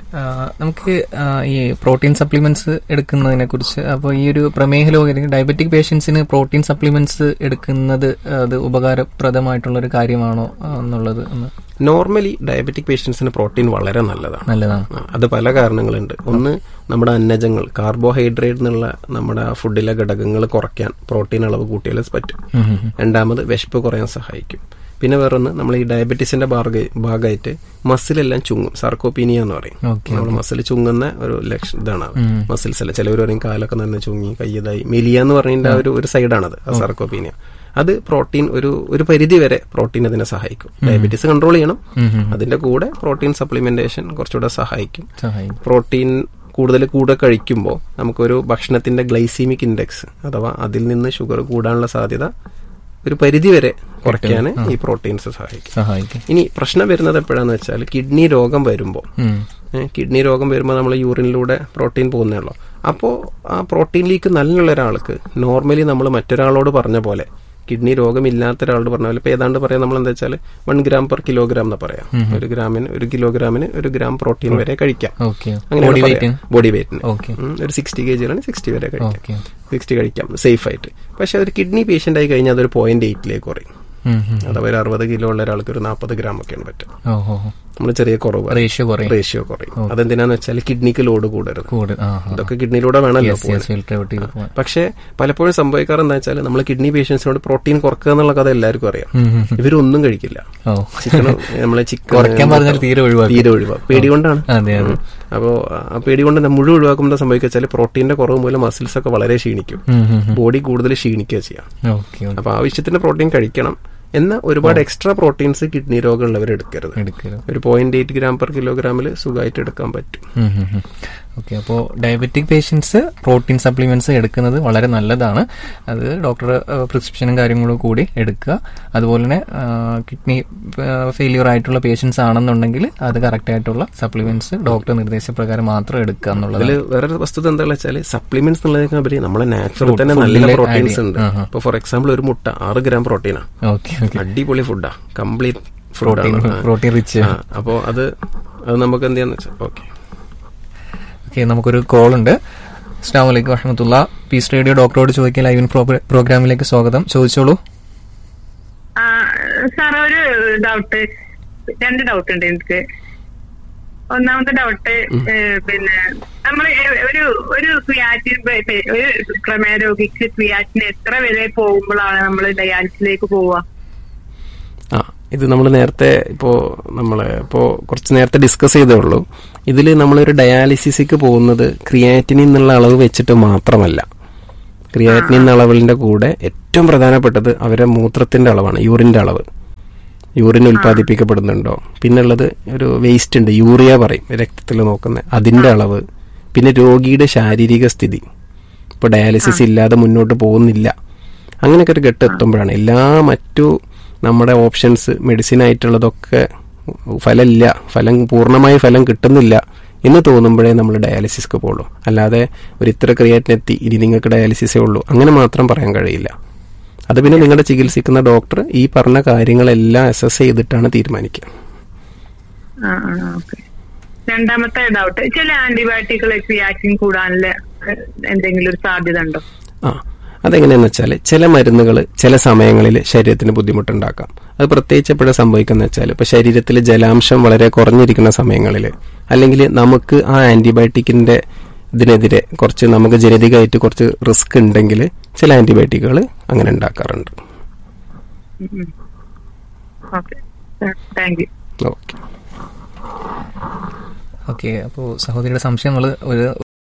നമുക്ക് ഈ പ്രോട്ടീൻ സപ്ലിമെന്റ്സ് എടുക്കുന്നതിനെ കുറിച്ച്, അപ്പോൾ ഈ ഒരു പ്രമേഹ രോഗി ഡയബറ്റിക് പേഷ്യൻസിന് പ്രോട്ടീൻ സപ്ലിമെന്റ്സ് എടുക്കുന്നത് അത് ഉപകാരപ്രദമായിട്ടുള്ള ഒരു കാര്യമാണോ എന്നുള്ളത്? നോർമലി ഡയബറ്റിക് പേഷ്യൻസിന് പ്രോട്ടീൻ വളരെ നല്ലതാണ്. അത് പല കാരണങ്ങളുണ്ട്. ഒന്ന്, നമ്മുടെ അന്നജങ്ങൾ, കാർബോഹൈഡ്രേറ്റ് എന്നുള്ള നമ്മുടെ ഫുഡിലെ ഘടകങ്ങൾ കുറയ്ക്കാൻ പ്രോട്ടീൻ അളവ് കൂട്ടിയാൽ പറ്റും. രണ്ടാമത്, വിശപ്പ് കുറയാൻ സഹായിക്കും. പിന്നെ വേറൊന്ന്, നമ്മൾ ഈ ഡയബറ്റീസിന്റെ ഭാഗമായിട്ട് മസിലെല്ലാം ചുങ്ങും, സാർക്കോപീനിയ എന്ന് പറയും. നമ്മൾ മസിൽ ചുങ്ങുന്ന ഒരു ഇതാണ് മസിൽസ് അല്ല. ചിലവർ പറയും കാലൊക്കെ തന്നെ ചുങ്ങി, കയ്യതായി, മെലിയ എന്ന് പറയുന്ന ഒരു സൈഡാണത് സാർക്കോപീനിയ. അത് പ്രോട്ടീൻ ഒരു പരിധി വരെ പ്രോട്ടീൻ അതിനെ സഹായിക്കും. ഡയബറ്റീസ് കൺട്രോൾ ചെയ്യണം, അതിന്റെ കൂടെ പ്രോട്ടീൻ സപ്ലിമെന്റേഷൻ കുറച്ചുകൂടെ സഹായിക്കും. പ്രോട്ടീൻ കൂടെ കഴിക്കുമ്പോൾ നമുക്കൊരു ഭക്ഷണത്തിന്റെ ഗ്ലൈസീമിക് ഇൻഡെക്സ് അഥവാ അതിൽ നിന്ന് ഷുഗർ കൂടാനുള്ള സാധ്യത ഒരു പരിധി വരെ കുറയ്ക്കാൻ ഈ പ്രോട്ടീൻസ് സഹായിക്കും. ഇനി പ്രശ്നം വരുന്നത് എപ്പോഴാന്ന് വെച്ചാൽ കിഡ്നി രോഗം വരുമ്പോൾ നമ്മൾ യൂറിനിലൂടെ പ്രോട്ടീൻ പോകുന്നേ ഉള്ളൂ. അപ്പോൾ ആ പ്രോട്ടീൻ ലീക്ക് നല്ലുള്ള ഒരാൾക്ക് നോർമലി നമ്മൾ മറ്റൊരാളോട് പറഞ്ഞ പോലെ, കിഡ്നി രോഗമില്ലാത്ത ഒരാളോട് പറഞ്ഞ പോലെ, ഇപ്പൊ ഏതാണ്ട് പറയാം നമ്മൾ എന്താ വെച്ചാൽ 1 gram per kilogram എന്ന് പറയാം. 1 കിലോഗ്രാമിന് 1 gram പ്രോട്ടീൻ വരെ കഴിക്കാം. അങ്ങനെ ബോഡി വെയിറ്റിന് ഒരു 60 kg 60 വരെ കഴിക്കാം, 60 കഴിക്കാം സേഫ് ആയിട്ട്. പക്ഷെ ഒരു കിഡ്നി പേഷ്യന്റ് ആയി കഴിഞ്ഞാൽ അതൊരു 0.8 കുറയും. അഥവാ ഒരു 60 കിലോ ഉള്ള ഒരാൾക്ക് ഒരു 40 gram ഒക്കെയാണ് പറ്റും. നമ്മൾ ചെറിയ കുറവ്, റേഷ്യോ കുറയും. അതെന്തിനാന്ന് വെച്ചാൽ കിഡ്നിക്ക് ലോഡ് കൂടരുത്. ഇതൊക്കെ കിഡ്നിയിലൂടെ വേണമല്ലോ. പക്ഷെ പലപ്പോഴും സംഭവിക്കാറ് എന്താ വെച്ചാൽ നമ്മൾ കിഡ്നി പേഷ്യൻസിനോട് പ്രോട്ടീൻ കുറക്കുക എന്നുള്ള കഥ എല്ലാവർക്കും അറിയാം. ഇവരൊന്നും കഴിക്കില്ല. നമ്മളെ ചിക്കൻ തീരെ ഒഴിവാക്കും, പേടി കൊണ്ടാണ്. അപ്പോ ആ പേടി കൊണ്ട് മുഴുവൻ ഒഴിവാക്കുമ്പോൾ സംഭവിക്കുക പ്രോട്ടീന്റെ കുറവ് മൂലം മസിൽസ് ഒക്കെ വളരെ ക്ഷീണിക്കും, ബോഡി കൂടുതൽ ക്ഷീണിക്കുക ചെയ്യാം. അപ്പൊ ആവശ്യത്തിന് പ്രോട്ടീൻ കഴിക്കണം. എന്നാൽ ഒരുപാട് എക്സ്ട്രാ പ്രോട്ടീൻസ് കിഡ്നി രോഗമുള്ളവർ എടുക്കരുത്. ഒരു 0.8 gram per kilogram സുഖമായിട്ട് എടുക്കാൻ പറ്റും. ഓക്കെ, അപ്പോൾ ഡയബറ്റിക് പേഷ്യൻസ് പ്രോട്ടീൻ സപ്ലിമെന്റ്സ് എടുക്കുന്നത് വളരെ നല്ലതാണ്. അത് ഡോക്ടർ പ്രിസ്ക്രിപ്ഷനും കാര്യങ്ങളും കൂടി എടുക്കുക. അതുപോലെ തന്നെ കിഡ്നി ഫെയിലിയർ ആയിട്ടുള്ള പേഷ്യൻസ് ആണെന്നുണ്ടെങ്കിൽ അത് കറക്റ്റ് ആയിട്ടുള്ള സപ്ലിമെന്റ്സ് ഡോക്ടർ നിർദ്ദേശപ്രകാരം മാത്രം എടുക്കുക എന്നുള്ളത്. അതിൽ വേറൊരു വസ്തുത എന്താണെന്ന് വെച്ചാൽ സപ്ലിമെന്റ്സ് എന്നുള്ളതിനേക്കാൾ നമ്മളെ നാച്ചുറൽ തന്നെ നല്ല പ്രോട്ടീൻസ് ഉണ്ട്. ഇപ്പൊ ഫോർ എക്സാമ്പിൾ ഒരു മുട്ട 6 ഗ്രാം പ്രോട്ടീനാ. അടിപൊളി ഫുഡാ, കംപ്ലീറ്റ് പ്രോട്ടീൻ റിച്ച്. അപ്പോ അത് നമുക്ക് എന്ത് ചെയ്യാന്ന് വെച്ചാൽ ഓക്കെ. നമുക്കൊരു കോൾ ഉണ്ട്. അസ്സലാമു അലൈക്കും വറഹ്മത്തുള്ളാ. പീസ് റേഡിയോ ഡോക്ടറോട് ചോദിക്കാൻ ലൈവ് പ്രോഗ്രാമിലേക്ക് സ്വാഗതം. ചോദിച്ചോളൂ. സാർ, ഒരു ഡൗട്ട്, 2 ഡൗട്ട് ഉണ്ട് എനിക്ക്. ഒന്നാമത്തെ ഡൗട്ട്, പിന്നെ നമ്മൾ ഒരു ക്രിയാറ്റിൻ, ഒരു പ്രമേഹ രോഗിക്ക് ക്രിയാറ്റിൻ എത്ര വരെ പോകുമ്പോഴാണ് നമ്മൾ ഡയാലിസിലേക്ക് പോവുക? ഇത് നമ്മൾ നേരത്തെ കുറച്ച് നേരത്തെ ഡിസ്കസ് ചെയ്തേ ഉള്ളൂ. ഇതിൽ നമ്മളൊരു ഡയാലിസിസിക്ക് പോകുന്നത് ക്രിയാറ്റിനിൻ എന്നുള്ള അളവ് വെച്ചിട്ട് മാത്രമല്ല. ക്രിയാറ്റിനിൻ എന്ന അളവിന്റെ കൂടെ ഏറ്റവും പ്രധാനപ്പെട്ടത് അവരുടെ മൂത്രത്തിന്റെ അളവാണ്, യൂറിന്റെ അളവ്. യൂറിൻ ഉൽപ്പാദിപ്പിക്കപ്പെടുന്നുണ്ടോ, പിന്നുള്ളത് ഒരു വേസ്റ്റ് ഉണ്ട്, യൂറിയ പറയും രക്തത്തിൽ നോക്കുന്ന, അതിന്റെ അളവ്, പിന്നെ രോഗിയുടെ ശാരീരിക സ്ഥിതി. ഇപ്പോൾ ഡയാലിസിസ് ഇല്ലാതെ മുന്നോട്ട് പോകുന്നില്ല, അങ്ങനെയൊക്കെ ഒരു ഘട്ടം എത്തുമ്പോഴാണ് എല്ലാ മറ്റു നമ്മുടെ ഓപ്ഷൻസ് മെഡിസിൻ ആയിട്ടുള്ളതൊക്കെ പൂർണ്ണമായി ഫലം കിട്ടുന്നില്ല എന്ന് തോന്നുമ്പോഴേ നമ്മൾ ഡയാലിസിസ്ക്ക് പോകുള്ളൂ. അല്ലാതെ ഒരു ഇത്ര ക്രിയാറ്റിനെത്തി ഇനി നിങ്ങൾക്ക് ഡയാലിസിസേ ഉള്ളൂ അങ്ങനെ മാത്രം പറയാൻ കഴിയില്ല. അത് പിന്നെ നിങ്ങളുടെ ചികിത്സിക്കുന്ന ഡോക്ടർ ഈ പറഞ്ഞ കാര്യങ്ങളെല്ലാം അസസ് ചെയ്തിട്ടാണ് തീരുമാനിക്കുക. രണ്ടാമത്തെ ഡൗട്ട്, ചില ആന്റിബയോട്ടിക്കുകൾ ക്രിയാറ്റിൻ കൂടാനുള്ള എന്തെങ്കിലും ഒരു സാധ്യത ഉണ്ടോ? അതെങ്ങനെയാന്ന് വെച്ചാൽ ചില മരുന്നുകൾ ചില സമയങ്ങളിൽ ശരീരത്തിന് ബുദ്ധിമുട്ടുണ്ടാക്കാം. അത് പ്രത്യേകിച്ച് എപ്പോഴും സംഭവിക്കുന്ന വെച്ചാൽ ഇപ്പൊ ശരീരത്തിൽ ജലാംശം വളരെ കുറഞ്ഞിരിക്കുന്ന സമയങ്ങളിൽ, അല്ലെങ്കിൽ നമുക്ക് ആ ആന്റിബയോട്ടിക്കിന്റെ ഇതിനെതിരെ കുറച്ച് നമുക്ക് ജനിതകമായിട്ട് കുറച്ച് റിസ്ക് ഉണ്ടെങ്കിൽ ചില ആന്റിബയോട്ടിക്കുകൾ അങ്ങനെ ഉണ്ടാക്കാറുണ്ട്. ഓക്കെ, അപ്പോൾ സഹോദരിയുടെ സംശയം നമ്മൾ ഒരു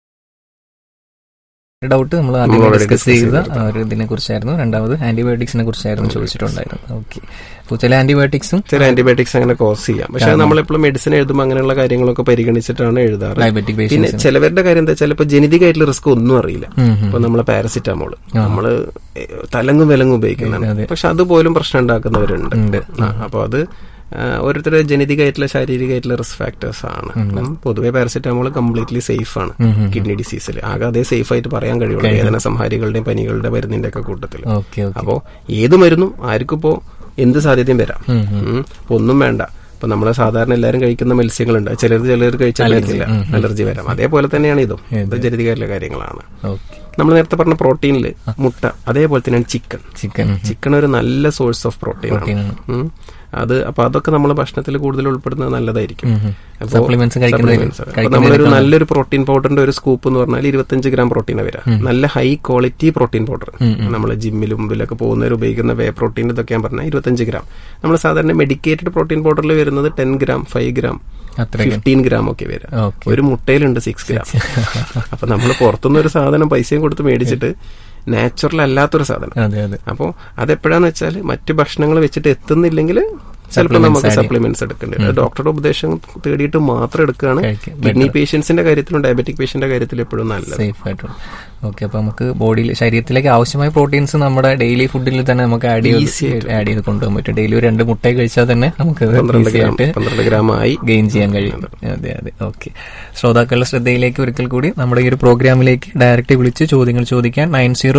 ഡൗട്ട് നമ്മൾ ആദ്യം ഡിസ്കസ് ചെയ്ത ഒരു ഇതിനെ കുറിച്ചായിരുന്നു. രണ്ടാമത് ആന്റിബയോട്ടിക്സിനെ കുറിച്ചായിരുന്നു ചോദിച്ചിട്ടുണ്ടായിരുന്നു. ഓക്കെ, അപ്പോൾ ചില ആന്റിബയോട്ടിക്സ് അങ്ങനെ കോസ് ചെയ്യാം. പക്ഷെ നമ്മളെപ്പോഴും മെഡിസിൻ എഴുതുമ്പോൾ അങ്ങനെയുള്ള കാര്യങ്ങളൊക്കെ പരിഗണിച്ചിട്ടാണ് എഴുതാറ്. പിന്നെ ചിലവരുടെ കാര്യം എന്താ വെച്ചാൽ ഇപ്പൊ ജനിതകമായിട്ടുള്ള റിസ്ക് ഒന്നും അറിയില്ല. ഇപ്പൊ നമ്മളെ പാരസിറ്റാമോള് നമ്മള് തലങ്ങും വിലങ്ങും ഉപയോഗിക്കുന്നതാണ്, പക്ഷെ അതുപോലും പ്രശ്നം ഉണ്ടാക്കുന്നവരുണ്ട്. അപ്പൊ അത് ഓരോരുത്തരുടെ ജനിതകമായിട്ടുള്ള ശാരീരികമായിട്ടുള്ള റിസ്ക് ഫാക്ടേഴ്സ് ആണ്. പൊതുവെ പാരസിറ്റാമോൾ കംപ്ലീറ്റ്ലി സേഫ് ആണ് കിഡ്നി ഡിസീസിൽ. ആകെ അതേ സേഫ് ആയിട്ട് പറയാൻ കഴിയുള്ളൂ വേദന സംഹാരികളുടെയും പനികളുടെ മരുന്നിന്റെ ഒക്കെ കൂട്ടത്തിൽ. അപ്പോ ഏത് മരുന്നും ആർക്കും ഇപ്പോ എന്ത് സാധ്യതയും വരാം. ഒന്നും വേണ്ട. ഇപ്പൊ നമ്മള് സാധാരണ എല്ലാവരും കഴിക്കുന്ന മത്സ്യങ്ങളുണ്ട്, ചിലർ കഴിച്ചാൽ അലർജി വരാം. അതേപോലെ തന്നെയാണ് ഇതും, ഇത് ജനിതകമായിട്ടുള്ള കാര്യങ്ങളാണ്. നമ്മൾ നേരത്തെ പറഞ്ഞ പ്രോട്ടീനിൽ മുട്ട, അതേപോലെ തന്നെയാണ് ചിക്കൻ ഒരു നല്ല സോഴ്സ് ഓഫ് പ്രോട്ടീൻ ആണ്. അപ്പൊ അതൊക്കെ നമ്മളെ ഭക്ഷണത്തിൽ കൂടുതൽ ഉൾപ്പെടുന്നത് നല്ലതായിരിക്കും. നമ്മളൊരു നല്ലൊരു പ്രോട്ടീൻ പൗഡറിന്റെ ഒരു സ്കൂപ്പ് എന്ന് പറഞ്ഞാൽ 25 ഗ്രാം പ്രോട്ടീനെ വരാം. നല്ല ഹൈ ക്വാളിറ്റി പ്രോട്ടീൻ പൗഡർ നമ്മൾ ജിമ്മിലും മുമ്പിലൊക്കെ പോകുന്നവർ ഉപയോഗിക്കുന്ന വേ പ്രോട്ടീൻ ഇതൊക്കെ ഞാൻ പറഞ്ഞാൽ 25 ഗ്രാം. നമ്മൾ സാധാരണ മെഡിക്കേറ്റഡ് പ്രോട്ടീൻ പൗഡറിൽ വരുന്നത് 10 ഗ്രാം, 5 ഗ്രാം, 15 ഗ്രാം ഒക്കെ വരാം. ഒരു മുട്ടയിലുണ്ട് 6 ഗ്രാം. അപ്പൊ നമ്മൾ പുറത്തുനിന്ന് ഒരു സാധനം പൈസയും കൊടുത്ത് മേടിച്ചിട്ട് നാച്ചുറൽ അല്ലാത്തൊരു സാധനം. അപ്പോൾ അതെപ്പോഴാന്ന് വെച്ചാൽ മറ്റു ഭക്ഷണങ്ങൾ വെച്ചിട്ട് എത്തുന്നില്ലെങ്കിൽ ചിലപ്പോൾ നമുക്ക് സപ്ലിമെന്റ്സ് എടുക്കേണ്ടി വരും. ഡോക്ടറുടെ ഉപദേശം തേടിയിട്ട് മാത്രം എടുക്കുകയാണ് കിഡ്നി പേഷ്യൻസിന്റെ കാര്യത്തിലും ഡയബറ്റിക് പേഷ്യന്റിന്റെ കാര്യത്തിലും എപ്പോഴും നല്ലത്. സേഫ് ആയിട്ടുള്ള. ഓക്കെ, അപ്പൊ നമുക്ക് ബോഡിയിൽ ശരീരത്തിലേക്ക് ആവശ്യമായ പ്രോട്ടീൻസ് നമ്മുടെ ഡെയിലി ഫുഡിൽ തന്നെ നമുക്ക് ആഡ് ചെയ്ത് കൊണ്ടുപോകാൻ പറ്റും. ഡെയിലി 2 മുട്ട കഴിച്ചാൽ തന്നെ നമുക്ക് 12 ഗ്രാം ആയി ഗെയിൻ ചെയ്യാൻ കഴിയും. അതെ. ഓക്കെ, ശ്രോതാക്കളുടെ ശ്രദ്ധയിലേക്ക് ഒരിക്കൽ കൂടി നമ്മുടെ ഈ ഒരു പ്രോഗ്രാമിലേക്ക് ഡയറക്റ്റ് വിളിച്ച് ചോദ്യങ്ങൾ ചോദിക്കാൻ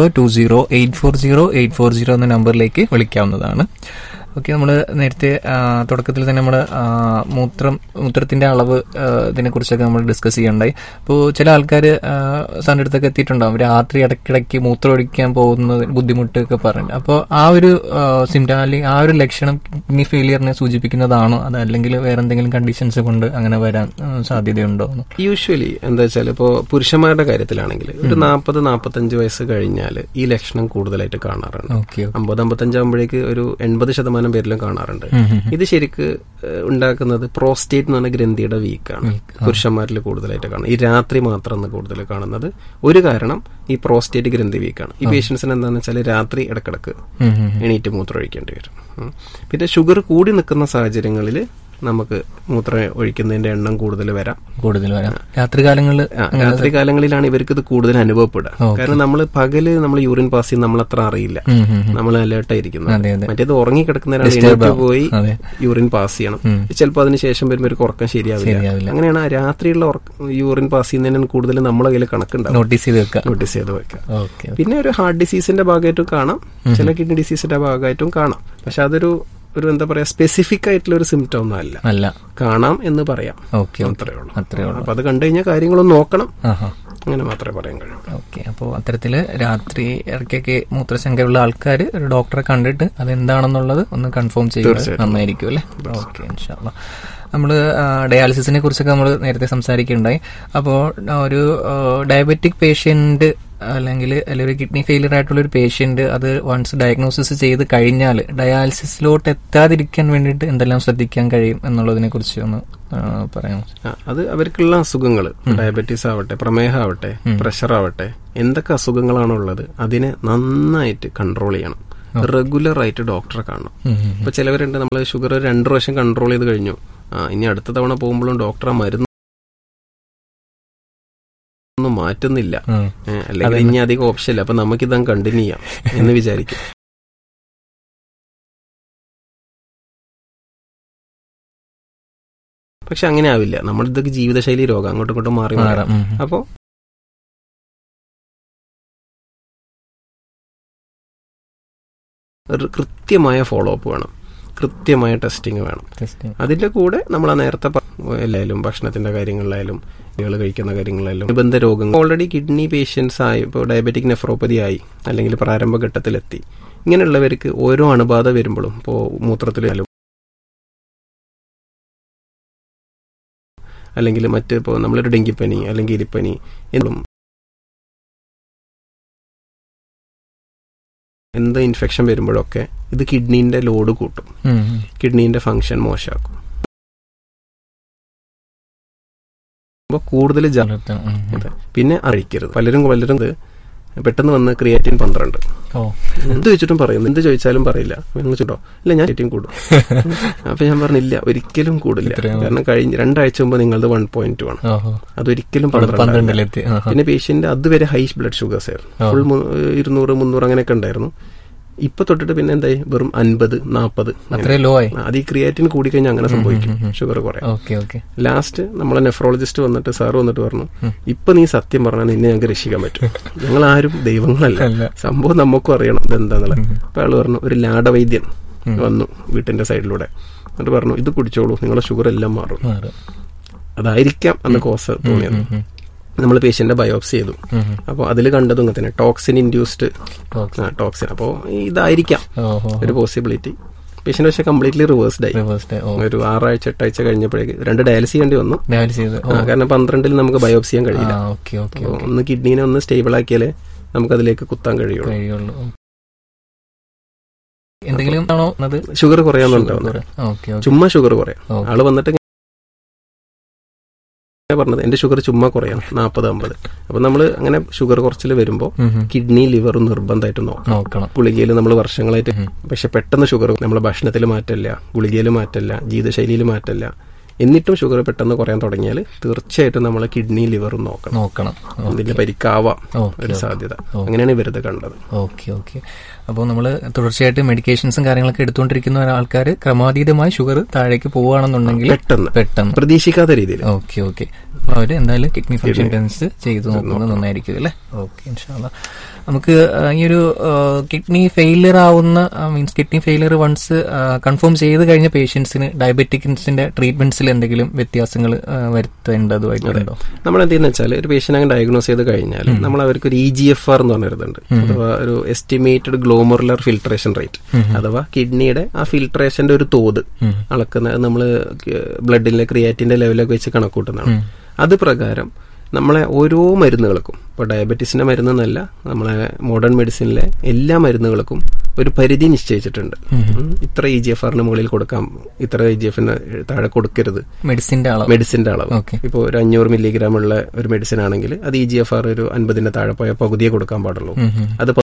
9020840840 എന്ന നമ്പറിലേക്ക് വിളിക്കാവുന്നതാണ്. ഓക്കെ, നമ്മൾ നേരത്തെ തുടക്കത്തിൽ തന്നെ നമ്മൾ മൂത്രത്തിന്റെ അളവ് ഇതിനെ കുറിച്ചൊക്കെ നമ്മൾ ഡിസ്കസ് ചെയ്യണ്ടായി. അപ്പോൾ ചില ആൾക്കാർ സാറിന്റെ അടുത്തൊക്കെ എത്തിയിട്ടുണ്ടാവും, രാത്രി ഇടയ്ക്കിടയ്ക്ക് മൂത്രം ഒഴിക്കാൻ പോകുന്നത് ബുദ്ധിമുട്ടൊക്കെ പറഞ്ഞു. അപ്പോൾ ആ ഒരു സിംറ്റം അല്ലെങ്കിൽ ആ ഒരു ലക്ഷണം കിഡ്നി ഫെയിലിയറിനെ സൂചിപ്പിക്കുന്നതാണോ, അതല്ലെങ്കിൽ വേറെ എന്തെങ്കിലും കണ്ടീഷൻസ് കൊണ്ട് അങ്ങനെ വരാൻ സാധ്യതയുണ്ടോ? യൂഷ്വലി എന്താ വെച്ചാൽ ഇപ്പോൾ പുരുഷന്മാരുടെ കാര്യത്തിലാണെങ്കിൽ ഒരു 40-45 വയസ്സ് കഴിഞ്ഞാൽ ഈ ലക്ഷണം കൂടുതലായിട്ട് കാണാറുണ്ട്. 50-55 ആകുമ്പോഴേക്ക് ഒരു 80% പേരിലും കാണാറുണ്ട്. ഇത് ശരിക്ക് ഉണ്ടാക്കുന്നത് പ്രോസ്റ്റേറ്റ് എന്ന് പറഞ്ഞ ഗ്രന്ഥിയുടെ വീക്കാണ് പുരുഷന്മാരിൽ കൂടുതലായിട്ട് കാണുന്നത്. ഈ രാത്രി മാത്രം കൂടുതൽ കാണുന്നത് ഒരു കാരണം ഈ പ്രോസ്റ്റേറ്റ് ഗ്രന്ഥി വീക്കാണ്. ഈ പേഷ്യൻസിന് എന്താണെന്ന് വെച്ചാൽ രാത്രി ഇടക്കിടക്ക് എണീറ്റ് മൂത്രം ഒഴിക്കേണ്ടി വരും. പിന്നെ ഷുഗർ കൂടി നിൽക്കുന്ന സാഹചര്യങ്ങളിൽ നമുക്ക് മൂത്രം ഒഴിക്കുന്നതിന്റെ എണ്ണം കൂടുതൽ വരാം. രാത്രികാലങ്ങളിലാണ് ഇവർക്ക് ഇത് കൂടുതൽ അനുഭവപ്പെടുക. കാരണം നമ്മൾ പകല് നമ്മൾ യൂറിൻ പാസ് ചെയ്യുന്ന നമ്മൾ അത്ര അറിയില്ല, നമ്മൾ അലേർട്ടായിരിക്കുന്നത്. മറ്റേത് ഉറങ്ങിക്കിടക്കുന്നവരാണ് പോയി യൂറിൻ പാസ് ചെയ്യണം. ചിലപ്പോൾ അതിനുശേഷം വരുമ്പോൾ ഒരു ഉറക്കം ശരിയാവില്ല. അങ്ങനെയാണ് രാത്രിയുള്ള യൂറിൻ പാസ് ചെയ്യുന്നതിന് കൂടുതൽ നമ്മളെ കയ്യിൽ കണക്കുണ്ടാവും, നോട്ടീസ് ചെയ്ത് വെക്കാം. പിന്നെ ഒരു ഹാർട്ട് ഡിസീസിന്റെ ഭാഗമായിട്ടും കാണാം, ചില കിഡ്നി ഡിസീസിന്റെ ഭാഗമായിട്ടും കാണാം. പക്ഷെ അതൊരു എന്താ പറയാ സ്പെസിഫിക് ആയിട്ടുള്ള ഒരു സിംറ്റം ഒന്നും അല്ല, കാണാം എന്ന് പറയാം. അത്രേ ഉള്ളൂ. അപ്പൊ അത് കണ്ടു കഴിഞ്ഞാൽ കാര്യങ്ങളൊന്നും നോക്കണം, അങ്ങനെ മാത്രമേ പറയാൻ കഴിയൂ. ഓക്കെ. അപ്പോൾ അത്തരത്തില് രാത്രി ഇടയ്ക്കൊക്കെ മൂത്രശങ്കയുള്ള ആൾക്കാർ ഒരു ഡോക്ടറെ കണ്ടിട്ട് അതെന്താണെന്നുള്ളത് ഒന്ന് കൺഫേം ചെയ്യുന്നത് നന്നായിരിക്കും അല്ലേ? ഓക്കെ, ഇൻഷാ അല്ലാ. നമ്മൾ ഡയാലിസിസിനെ കുറിച്ചൊക്കെ നമ്മൾ നേരത്തെ സംസാരിക്കുകയുണ്ടായി. അപ്പോൾ ഒരു ഡയബറ്റിക് പേഷ്യന്റ് അല്ലെങ്കിൽ ഒരു കിഡ്നി ഫെയിലിയർ ആയിട്ടുള്ള ഒരു പേഷ്യന്റ് അത് വൺസ് ഡയഗ്നോസിസ് ചെയ്ത് കഴിഞ്ഞാൽ ഡയാലിസിസിലോട്ട് എത്താതിരിക്കാൻ വേണ്ടിയിട്ട് എന്തെല്ലാം ശ്രദ്ധിക്കാൻ കഴിയും എന്നുള്ളതിനെ കുറിച്ച് ഒന്ന് പറയാം. അത് അവർക്കുള്ള അസുഖങ്ങൾ, ഡയബറ്റീസ് ആവട്ടെ, പ്രമേഹം ആവട്ടെ, പ്രഷർ ആവട്ടെ, എന്തൊക്കെ അസുഖങ്ങളാണുള്ളത് അതിനെ നന്നായിട്ട് കൺട്രോൾ ചെയ്യണം. റെഗുലർ ആയിട്ട് ഡോക്ടറെ കാണണം. ഇപ്പൊ ചിലവരുണ്ട്, നമ്മൾ ഷുഗർ 2 പ്രാവശ്യം കൺട്രോൾ ചെയ്ത് കഴിഞ്ഞു, ഇനി അടുത്ത തവണ പോകുമ്പോഴും ഡോക്ടറെ മരുന്ന് ഒന്നും മാറ്റുന്നില്ല, അല്ലെങ്കിൽ ഇനി അധികം ഓപ്ഷൻ ഇല്ല, അപ്പൊ നമുക്കിത് കണ്ടിന്യൂ ചെയ്യാം എന്ന് വിചാരിക്കും. പക്ഷെ അങ്ങനെ ആവില്ല. നമ്മളിതൊക്കെ ജീവിതശൈലി രോഗം, അങ്ങോട്ടും ഇങ്ങോട്ടും മാറി മാറാം. അപ്പോ കൃത്യമായ ഫോളോ അപ്പ് വേണം, കൃത്യമായ ടെസ്റ്റിംഗ് വേണം. അതിന്റെ കൂടെ നമ്മൾ നേരത്തെ എല്ലായാലും ഭക്ഷണത്തിന്റെ കാര്യങ്ങളിലായാലും കഴിക്കുന്ന കാര്യങ്ങളിലായാലും അനുബന്ധ രോഗങ്ങൾ, ഓൾറെഡി കിഡ്നി പേഷ്യൻസ് ആയി, ഇപ്പോൾ ഡയബറ്റിക് നെഫ്രോപ്പതി ആയി, അല്ലെങ്കിൽ പ്രാരംഭഘട്ടത്തിലെത്തി, ഇങ്ങനെയുള്ളവർക്ക് ഓരോ അണുബാധ വരുമ്പോഴും, ഇപ്പോൾ മൂത്രത്തിലായാലും അല്ലെങ്കിൽ മറ്റ് ഇപ്പോൾ നമ്മളൊരു ഡെങ്കിപ്പനി അല്ലെങ്കിൽ എലിപ്പനി എന്ത് ഇൻഫെക്ഷൻ വരുമ്പോഴൊക്കെ ഇത് കിഡ്നീന്റെ ലോഡ് കൂട്ടും, കിഡ്നീന്റെ ഫംഗ്ഷൻ മോശമാക്കും. അപ്പോൾ കൂടുതൽ പിന്നെ അറിയിക്കരുത്. പലരും പെട്ടെന്ന് വന്ന് ക്രിയാറ്റിൻ 12 എന്ത് വെച്ചിട്ടും പറയുന്നു, എന്ത് ചോദിച്ചാലും പറയില്ല, ചൂടോ ഇല്ല ഞാൻ ക്രിയാറ്റിൻ കൂടും. അപ്പൊ ഞാൻ പറഞ്ഞില്ല, ഒരിക്കലും കൂടില്ല. കാരണം കഴിഞ്ഞ 2 ആഴ്ച മുമ്പ് നിങ്ങളത് 1.2 ആണ്, അതൊരിക്കലും 12. പിന്നെ പേഷ്യന്റ് അതുവരെ ഹൈ ബ്ലഡ് ഷുഗേഴ്സ് ആയിരുന്നു, ഫുൾ 200, 300 അങ്ങനെയൊക്കെ ഉണ്ടായിരുന്നു. ഇപ്പൊ തൊട്ടിട്ട് പിന്നെ എന്തായി, വെറും 50, 40. അത് ഈ ക്രിയാറ്റിൻ കൂടി കഴിഞ്ഞാൽ അങ്ങനെ സംഭവിക്കും, ഷുഗർ കുറയാം. ലാസ്റ്റ് നമ്മളെ നെഫ്രോളജിസ്റ്റ് വന്നിട്ട് സാറ് വന്നിട്ട് പറഞ്ഞു, ഇപ്പൊ നീ സത്യം പറഞ്ഞാൽ നിന്നെ ഞങ്ങൾക്ക് രക്ഷിക്കാൻ പറ്റും, ഞങ്ങൾ ആരും ദൈവങ്ങളല്ല, സംഭവം നമുക്കും അറിയണം ഇതെന്താന്നുള്ളത്. അപ്പൊ അയാൾ പറഞ്ഞു, ഒരു ലാടവൈദ്യൻ വന്നു വീട്ടിന്റെ സൈഡിലൂടെ, എന്നിട്ട് പറഞ്ഞു, ഇത് കുടിച്ചോളൂ, നിങ്ങളെ ഷുഗർ എല്ലാം മാറും. അതായിരിക്കാം അന്ന് കോസ് തോന്നിയത്. നമ്മൾ പേഷ്യന്റെ ബയോപ്സി ചെയ്തു, അപ്പോൾ അതിൽ കണ്ടതും ഇങ്ങനെ തന്നെ ടോക്സിൻ ഇൻഡ്യൂസ്ഡ് ടോക്സിൻ. അപ്പോൾ ഇതായിരിക്കാം ഒരു പോസിബിലിറ്റി. പേഷ്യന്റ് പക്ഷെ കംപ്ലീറ്റ്ലി റിവേഴ്സ്ഡ് ആയി. ഒരു 6 ആഴ്ച 8 ആഴ്ച കഴിഞ്ഞപ്പോഴേക്ക് 2 ഡയാലിസ് ചെയ്യേണ്ടി വന്നു. കാരണം 12 നമുക്ക് ബയോപ്സി ചെയ്യാൻ കഴിയില്ല. ഒന്ന് കിഡ്നീനെ ഒന്ന് സ്റ്റേബിൾ ആക്കിയാലേ നമുക്ക് അതിലേക്ക് കുത്താൻ കഴിയുള്ളൂ. എന്തെങ്കിലും ഷുഗർ കുറയാന്നുണ്ടോ? ചുമ്മാ ഷുഗർ കുറയാം. ആള് വന്നിട്ട് പറഞ്ഞത് എന്റെ ഷുഗർ ചുമ്മാ കുറയാം 40-50. അപ്പൊ നമ്മൾ അങ്ങനെ ഷുഗർ കുറച്ചിൽ വരുമ്പോൾ കിഡ്നി ലിവറും നിർബന്ധമായിട്ട് നോക്കണം. ഗുളികയിൽ നമ്മൾ വർഷങ്ങളായിട്ട്, പക്ഷെ പെട്ടെന്ന് ഷുഗർ നമ്മളെ ഭക്ഷണത്തിൽ മാറ്റല്ല, ഗുളികയിൽ മാറ്റല്ല, ജീവിതശൈലിയിൽ മാറ്റല്ല, എന്നിട്ടും ഷുഗർ പെട്ടെന്ന് കുറയാൻ തുടങ്ങിയാൽ തീർച്ചയായിട്ടും നമ്മൾ കിഡ്നി ലിവറും നോക്കണം. അതിന്റെ പരിക്കാവാം ഒരു സാധ്യത. അങ്ങനെയാണ് ഇവരത് കണ്ടത്. ഓക്കെ. അപ്പോൾ നമ്മൾ തുടർച്ചയായിട്ട് മെഡിക്കേഷൻസും കാര്യങ്ങളൊക്കെ എടുത്തുകൊണ്ടിരിക്കുന്ന ആൾക്കാർ ക്രമാതീതമായി ഷുഗർ താഴേക്ക് പോവുകയാണെന്നുണ്ടെങ്കിൽ പെട്ടെന്ന് പ്രതീക്ഷിക്കാത്ത രീതിയിൽ ഓക്കെ അപ്പോൾ അവർ എന്തായാലും കിഡ്നി ഫംഗ്ഷൻ ടെസ്റ്റ് ചെയ്ത് നോക്കുന്നത് നന്നായിരിക്കും അല്ലേ? ഓക്കെ, ഇൻഷാ അല്ലാ. നമുക്ക് ഈ ഒരു കിഡ്നി ഫെയിലിയർ ആവുന്ന means kidney failure once confirm ചെയ്ത് കഴിഞ്ഞ പേഷ്യൻസിന് ഡയബറ്റിക്സിന്റെ ട്രീറ്റ്മെന്റ്സിൽ എന്തെങ്കിലും വ്യത്യാസങ്ങൾ വരുത്തേണ്ടതുമായിട്ടുണ്ടോ? നമ്മൾ എന്തെന്ന് വെച്ചാൽ ഒരു പേഷ്യന്റ് അങ്ങനെ ഡയഗ്നോസ് ചെയ്ത് കഴിഞ്ഞാൽ നമ്മൾ അവർക്ക് ഒരു EGFR എന്ന് പറഞ്ഞിരുന്നുണ്ട്, അഥവാ ഒരു എസ്റ്റിമേറ്റഡ് ഗ്ലോമറുലർ ഫിൽട്രേഷൻ റേറ്റ്, അഥവാ കിഡ്നിയുടെ ആ ഫിൽട്രേഷന്റെ ഒരു തോത് അളക്കുന്നത് നമ്മൾ ബ്ലഡിലെ ക്രിയാറ്റിന്റെ ലെവലൊക്കെ വെച്ച് കണക്കൂട്ടുന്നതാണ്. അത് പ്രകാരം നമ്മളെ ഓരോ മരുന്നുകൾക്കും, ഇപ്പോൾ ഡയബറ്റീസിന്റെ മരുന്നെന്നല്ല, നമ്മളെ മോഡേൺ മെഡിസിനിലെ എല്ലാ മരുന്നുകൾക്കും ഒരു പരിധി നിശ്ചയിച്ചിട്ടുണ്ട്. ഇത്ര EGFR മുകളിൽ കൊടുക്കാം, ഇത്ര EGFR താഴെ കൊടുക്കരുത്. മെഡിസിന്റെ അളവ് ഇപ്പോൾ ഒരു 500 മില്ലിഗ്രാം ഉള്ള ഒരു മെഡിസിൻ ആണെങ്കിൽ അത് EGFR ഒരു 50 താഴെ പോയ പകുതിയെ കൊടുക്കാൻ പാടുള്ളൂ. അത്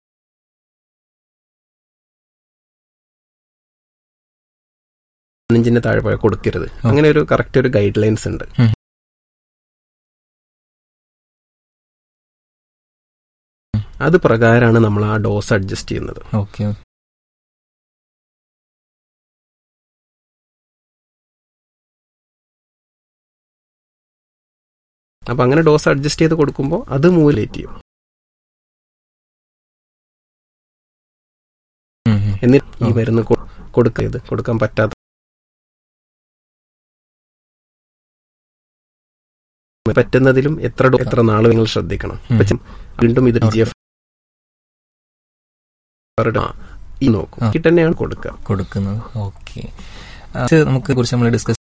15 താഴെ പോയാൽ കൊടുക്കരുത്. അങ്ങനെ ഒരു കറക്റ്റ് ഒരു ഗൈഡ് ലൈൻസ് ഉണ്ട്. അത് പ്രകാരമാണ് നമ്മൾ ആ ഡോസ് അഡ്ജസ്റ്റ് ചെയ്യുന്നത്. ഓക്കെ. അപ്പൊ അങ്ങനെ ഡോസ് അഡ്ജസ്റ്റ് ചെയ്ത് കൊടുക്കുമ്പോൾ അത് മൂലേറ്റ് ചെയ്യും. എന്നിട്ട് ഈ മരുന്ന് കൊടുക്കാൻ പറ്റാത്ത പറ്റുന്നതിലും എത്ര നാൾ നിങ്ങൾ ശ്രദ്ധിക്കണം. വീണ്ടും ഇത് നോക്കും തന്നെയാണ് കൊടുക്കുന്നത്. ഓക്കെ. നമുക്ക് കുറിച്ച് നമ്മൾ ഡിസ്കസ്.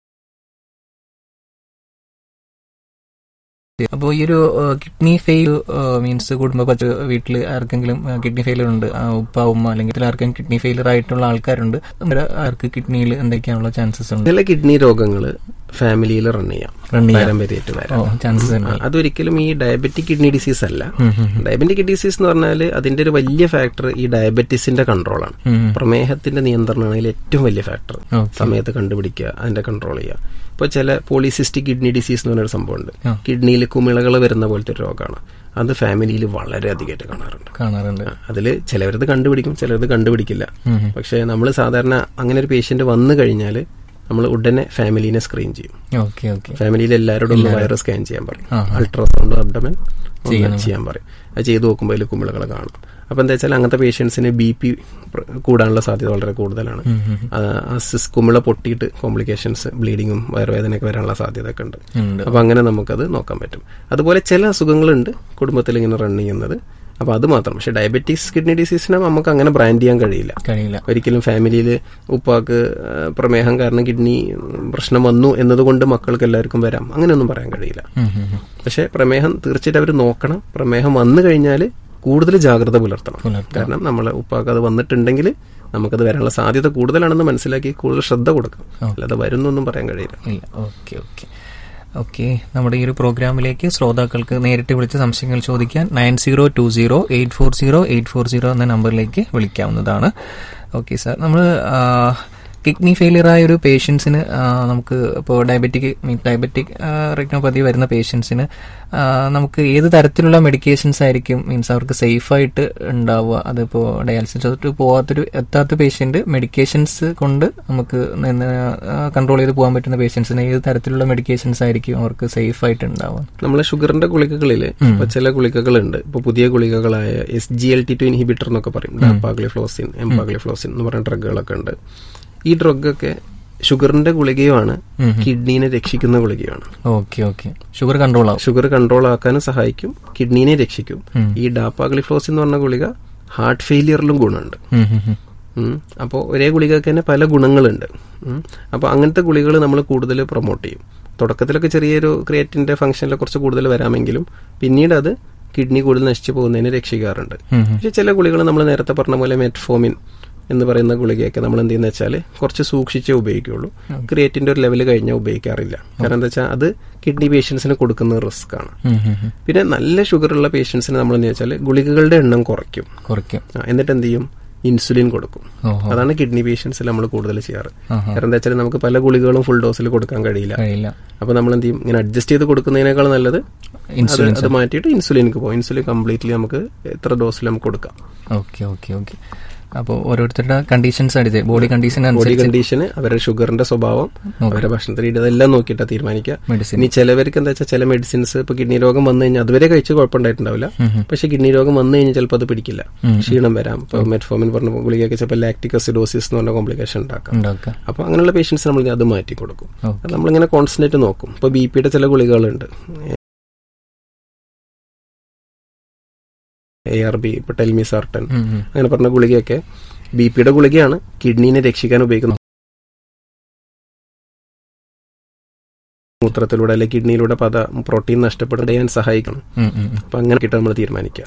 അപ്പോൾ ഈ ഒരു കിഡ്നി ഫെയിൽ മീൻസ് വീട്ടിൽ ആർക്കെങ്കിലും കിഡ്നി ഫെയിലർ ഉണ്ട്, ഉപ്പ ഉമ്മ അല്ലെങ്കിൽ ആർക്കെങ്കിലും കിഡ്നി ഫെയിലർ ആയിട്ടുള്ള ആൾക്കാരുണ്ട്, ആർക്ക് കിഡ്നിയിൽ എന്തൊക്കെയാണുള്ള ചാൻസസ് ഉണ്ട്? ചില കിഡ്നി രോഗങ്ങൾ ഫാമിലിയിൽ റൺ ചെയ്യാം, പാരമ്പര്യമായിട്ട് വരാം ചാൻസസ്. അതൊരിക്കലും ഈ ഡയബറ്റിക് കിഡ്നി ഡിസീസ് അല്ല. ഡയബറ്റിക് കിഡ്നി ഡിസീസ് എന്ന് പറഞ്ഞാൽ അതിന്റെ ഒരു വലിയ ഫാക്ടർ ഈ ഡയബറ്റിസിന്റെ കൺട്രോളാണ്. പ്രമേഹത്തിന്റെ നിയന്ത്രണമാണ് അതിൽ ഏറ്റവും വലിയ ഫാക്ടർ. സമയത്ത് കണ്ടുപിടിക്കുക, അതിന്റെ കൺട്രോൾ ചെയ്യുക. ഇപ്പോൾ ചില പോളിസിസ്റ്റിക് കിഡ്നി ഡിസീസ് എന്ന് പറഞ്ഞൊരു സംഭവമുണ്ട്. കിഡ്നിയിൽ കുമിളകൾ വരുന്ന പോലത്തെ ഒരു രോഗമാണ്. അത് ഫാമിലിയിൽ വളരെ അധികമായിട്ട് കാണാറുണ്ട്. അതിൽ ചിലവരത് കണ്ടുപിടിക്കും, ചിലരത് കണ്ടുപിടിക്കില്ല. പക്ഷെ നമ്മൾ സാധാരണ അങ്ങനെ ഒരു പേഷ്യന്റ് വന്നു കഴിഞ്ഞാൽ നമ്മൾ ഉടനെ ഫാമിലിനെ സ്ക്രീൻ ചെയ്യും. ഫാമിലിയിൽ എല്ലാവരോടും ഒന്ന് വയറ് സ്കാൻ ചെയ്യാൻ പറയും, അൾട്രാസൗണ്ട് അബ്ഡമൻ ചെയ്യാൻ പറയും. അത് ചെയ്ത് നോക്കുമ്പോൾ അതിൽ കുമിളകൾ കാണും. അപ്പൊ എന്താ വെച്ചാൽ അങ്ങനത്തെ പേഷ്യൻസിന് BP കൂടാനുള്ള സാധ്യത വളരെ കൂടുതലാണ്. കുമിള പൊട്ടിയിട്ട് കോംപ്ലിക്കേഷൻസ്, ബ്ലീഡിങ്ങും വയറുവേദനയൊക്കെ വരാനുള്ള സാധ്യത ഒക്കെ ഉണ്ട്. അപ്പൊ അങ്ങനെ നമുക്കത് നോക്കാൻ പറ്റും. അതുപോലെ ചില അസുഖങ്ങളുണ്ട് കുടുംബത്തിൽ ഇങ്ങനെ റൺ ചെയ്യുന്നത്. അപ്പൊ അത് മാത്രം. പക്ഷെ ഡയബറ്റീസ് കിഡ്നി ഡിസീസിനെ നമുക്ക് അങ്ങനെ ബ്രാൻഡ് ചെയ്യാൻ കഴിയില്ല. ഒരിക്കലും ഫാമിലിയിൽ ഉപ്പാക്ക് പ്രമേഹം കാരണം കിഡ്നി പ്രശ്നം വന്നു എന്നതുകൊണ്ട് മക്കൾക്ക് എല്ലാവർക്കും വരാം, അങ്ങനെയൊന്നും പറയാൻ കഴിയില്ല. പക്ഷെ പ്രമേഹം തീർച്ചയായിട്ടും അവർ നോക്കണം. പ്രമേഹം വന്നു കഴിഞ്ഞാൽ കൂടുതൽ ജാഗ്രത പുലർത്തണം. കാരണം നമ്മളെ ഉപ്പാക്ക് അത് വന്നിട്ടുണ്ടെങ്കിൽ നമുക്കത് വരാനുള്ള സാധ്യത കൂടുതലാണെന്ന് മനസ്സിലാക്കി കൂടുതൽ ശ്രദ്ധ കൊടുക്കാം. അല്ലാതെ വരുന്നൊന്നും പറയാൻ കഴിയില്ല. ഓക്കെ. നമ്മുടെ ഈ ഒരു പ്രോഗ്രാമിലേക്ക് ശ്രോതാക്കൾക്ക് നേരിട്ട് വിളിച്ച് സംശയങ്ങൾ ചോദിക്കാൻ 9020840840 എന്ന നമ്പറിലേക്ക് വിളിക്കാവുന്നതാണ്. ഓക്കെ സാർ, നമ്മൾ കിഡ്നി ഫെയിലിയർ ആയ ഒരു പേഷ്യൻസിന് നമുക്ക് ഇപ്പോൾ ഡയബറ്റിക് റെറ്റിനോപ്പതി വരുന്ന പേഷ്യൻസിന് നമുക്ക് ഏത് തരത്തിലുള്ള മെഡിക്കേഷൻസ് ആയിരിക്കും മീൻസ് അവർക്ക് സേഫായിട്ട് ഉണ്ടാവുക? അതിപ്പോൾ ഡയാലിസിസ് എത്താത്ത പേഷ്യന്റ് മെഡിക്കേഷൻസ് കൊണ്ട് നമുക്ക് കൺട്രോൾ ചെയ്ത് പോകാൻ പറ്റുന്ന പേഷ്യൻസിന് ഏത് തരത്തിലുള്ള മെഡിക്കേഷൻസ് ആയിരിക്കും അവർക്ക് സേഫായിട്ട് ഉണ്ടാവുക? നമ്മളെ ഷുഗറിന്റെ ഗുളികകളിൽ ചില ഗുളികകളുണ്ട്. ഇപ്പോൾ പുതിയ ഗുളികകളായ SGLT2 ഇൻഹിബിറ്റർ എന്നൊക്കെ പറയും, ഡാപ്പാഗ്ലിഫ്ലോസിൻ, എംപാഗ്ലിഫ്ലോസിൻ എന്ന് പറയുന്ന ഡ്രഗുകളൊക്കെ ഉണ്ട്. ഈ ഡ്രഗൊക്കെ ഷുഗറിന്റെ ഗുളികയുമാണ്, കിഡ്നീനെ രക്ഷിക്കുന്ന ഗുളികയാണ്. ഷുഗർ കൺട്രോൾ ആക്കാനും സഹായിക്കും, കിഡ്നീനെ രക്ഷിക്കും. ഈ ഡാപ്പാഗ്ലിഫ്ലോസിൻ എന്ന് പറഞ്ഞ ഗുളിക ഹാർട്ട് ഫെയിലിയറിലും ഗുണമുണ്ട്. അപ്പോൾ ഒരേ ഗുളികക്ക് തന്നെ പല ഗുണങ്ങളുണ്ട്. അപ്പോൾ അങ്ങനത്തെ ഗുളികൾ നമ്മൾ കൂടുതൽ പ്രൊമോട്ട് ചെയ്യും. തുടക്കത്തിലൊക്കെ ചെറിയൊരു ക്രിയേറ്റിന്റെ ഫംഗ്ഷനിൽ കുറച്ച് കൂടുതൽ വരാമെങ്കിലും പിന്നീട് അത് കിഡ്നി കൂടുതൽ നശിച്ചു പോകുന്നതിനെ രക്ഷിക്കാറുണ്ട്. പക്ഷെ ചില ഗുളികൾ നമ്മൾ നേരത്തെ പറഞ്ഞ പോലെ മെറ്റ്ഫോമിൻ എന്ന് പറയുന്ന ഗുളികയൊക്കെ നമ്മൾ എന്ത് ചെയ്യുന്ന വെച്ചാൽ കുറച്ച് സൂക്ഷിച്ചേ ഉപയോഗിക്കുള്ളൂ. ക്രിയേറ്റിന്റെ ഒരു ലെവൽ കഴിഞ്ഞാൽ ഉപയോഗിക്കാറില്ല. കാരണം എന്താ വെച്ചാൽ അത് കിഡ്നി പേഷ്യൻസിന് കൊടുക്കുന്ന റിസ്ക് ആണ്. പിന്നെ നല്ല ഷുഗറുള്ള പേഷ്യൻസിന് നമ്മൾ എന്താ വെച്ചാൽ ഗുളികകളുടെ എണ്ണം കുറയ്ക്കും. എന്നിട്ട് എന്ത് ചെയ്യും, ഇൻസുലിൻ കൊടുക്കും. അതാണ് കിഡ്നി പേഷ്യൻസിൽ നമ്മൾ കൂടുതൽ ചെയ്യാറ്. കാരണം എന്താ വെച്ചാൽ നമുക്ക് പല ഗുളികകളും ഫുൾ ഡോസിൽ കൊടുക്കാൻ കഴിയില്ല. അപ്പൊ നമ്മൾ എന്ത് ചെയ്യും, ഇങ്ങനെ അഡ്ജസ്റ്റ് ചെയ്ത് കൊടുക്കുന്നതിനേക്കാൾ നല്ലത് അത് മാറ്റിയിട്ട് ഇൻസുലിനിക്ക് പോകും. ഇൻസുലിൻ കംപ്ലീറ്റ്ലി നമുക്ക് എത്ര ഡോസിൽ നമുക്ക് കൊടുക്കാം. അപ്പോൾ ഓരോരുത്തരുടെ കണ്ടീഷൻസ് ബോഡി കണ്ടീഷന് അവരുടെ ഷുഗറിന്റെ സ്വഭാവം, അവരുടെ ഭക്ഷണ രീതി, അതെല്ലാം നോക്കിയിട്ടാണ് തീരുമാനിക്കുക. ഇനി ചിലവർക്ക് എന്താ വെച്ചാൽ ചില മെഡിസിൻസ് ഇപ്പൊ കിഡ്നി രോഗം വന്നു കഴിഞ്ഞാൽ അതുവരെ കഴിച്ച് കുഴപ്പമുണ്ടായിട്ടുണ്ടാവില്ല. പക്ഷെ കിഡ്നി രോഗം വന്നു കഴിഞ്ഞാൽ ചിലപ്പോൾ അത് പിടിക്കില്ല, ക്ഷീണം വരാം. ഇപ്പൊ മെറ്റ്ഫോമിൻ പറഞ്ഞ ഗുളികയൊക്കെ ചിലപ്പോൾ ലാക്ടിക് അസിഡോസിസ് എന്ന് പറഞ്ഞ കോംപ്ലിക്കേഷൻ ഉണ്ടാക്കാം. അപ്പൊ അങ്ങനെയുള്ള പേഷ്യൻസ് നമ്മൾ അത് മാറ്റി കൊടുക്കും. നമ്മളിങ്ങനെ കോൺസ്റ്റന്റ് നോക്കും. ഇപ്പൊ BP-യുടെ ചില ഗുളികകളുണ്ട്, ARB, ഇപ്പൊ ടെൽമിസാർട്ടൻ അങ്ങനെ പറഞ്ഞ ഗുളികയൊക്കെ BP-യുടെ ഗുളികയാണ്, കിഡ്നീനെ രക്ഷിക്കാൻ ഉപയോഗിക്കുന്നത്. മൂത്രത്തിലൂടെ അല്ലെങ്കിൽ കിഡ്നിയിലൂടെ പ്രോട്ടീൻ നഷ്ടപ്പെടാൻ സഹായിക്കണം. അപ്പൊ അങ്ങനെ കിട്ടാൻ നമ്മൾ തീരുമാനിക്കാം.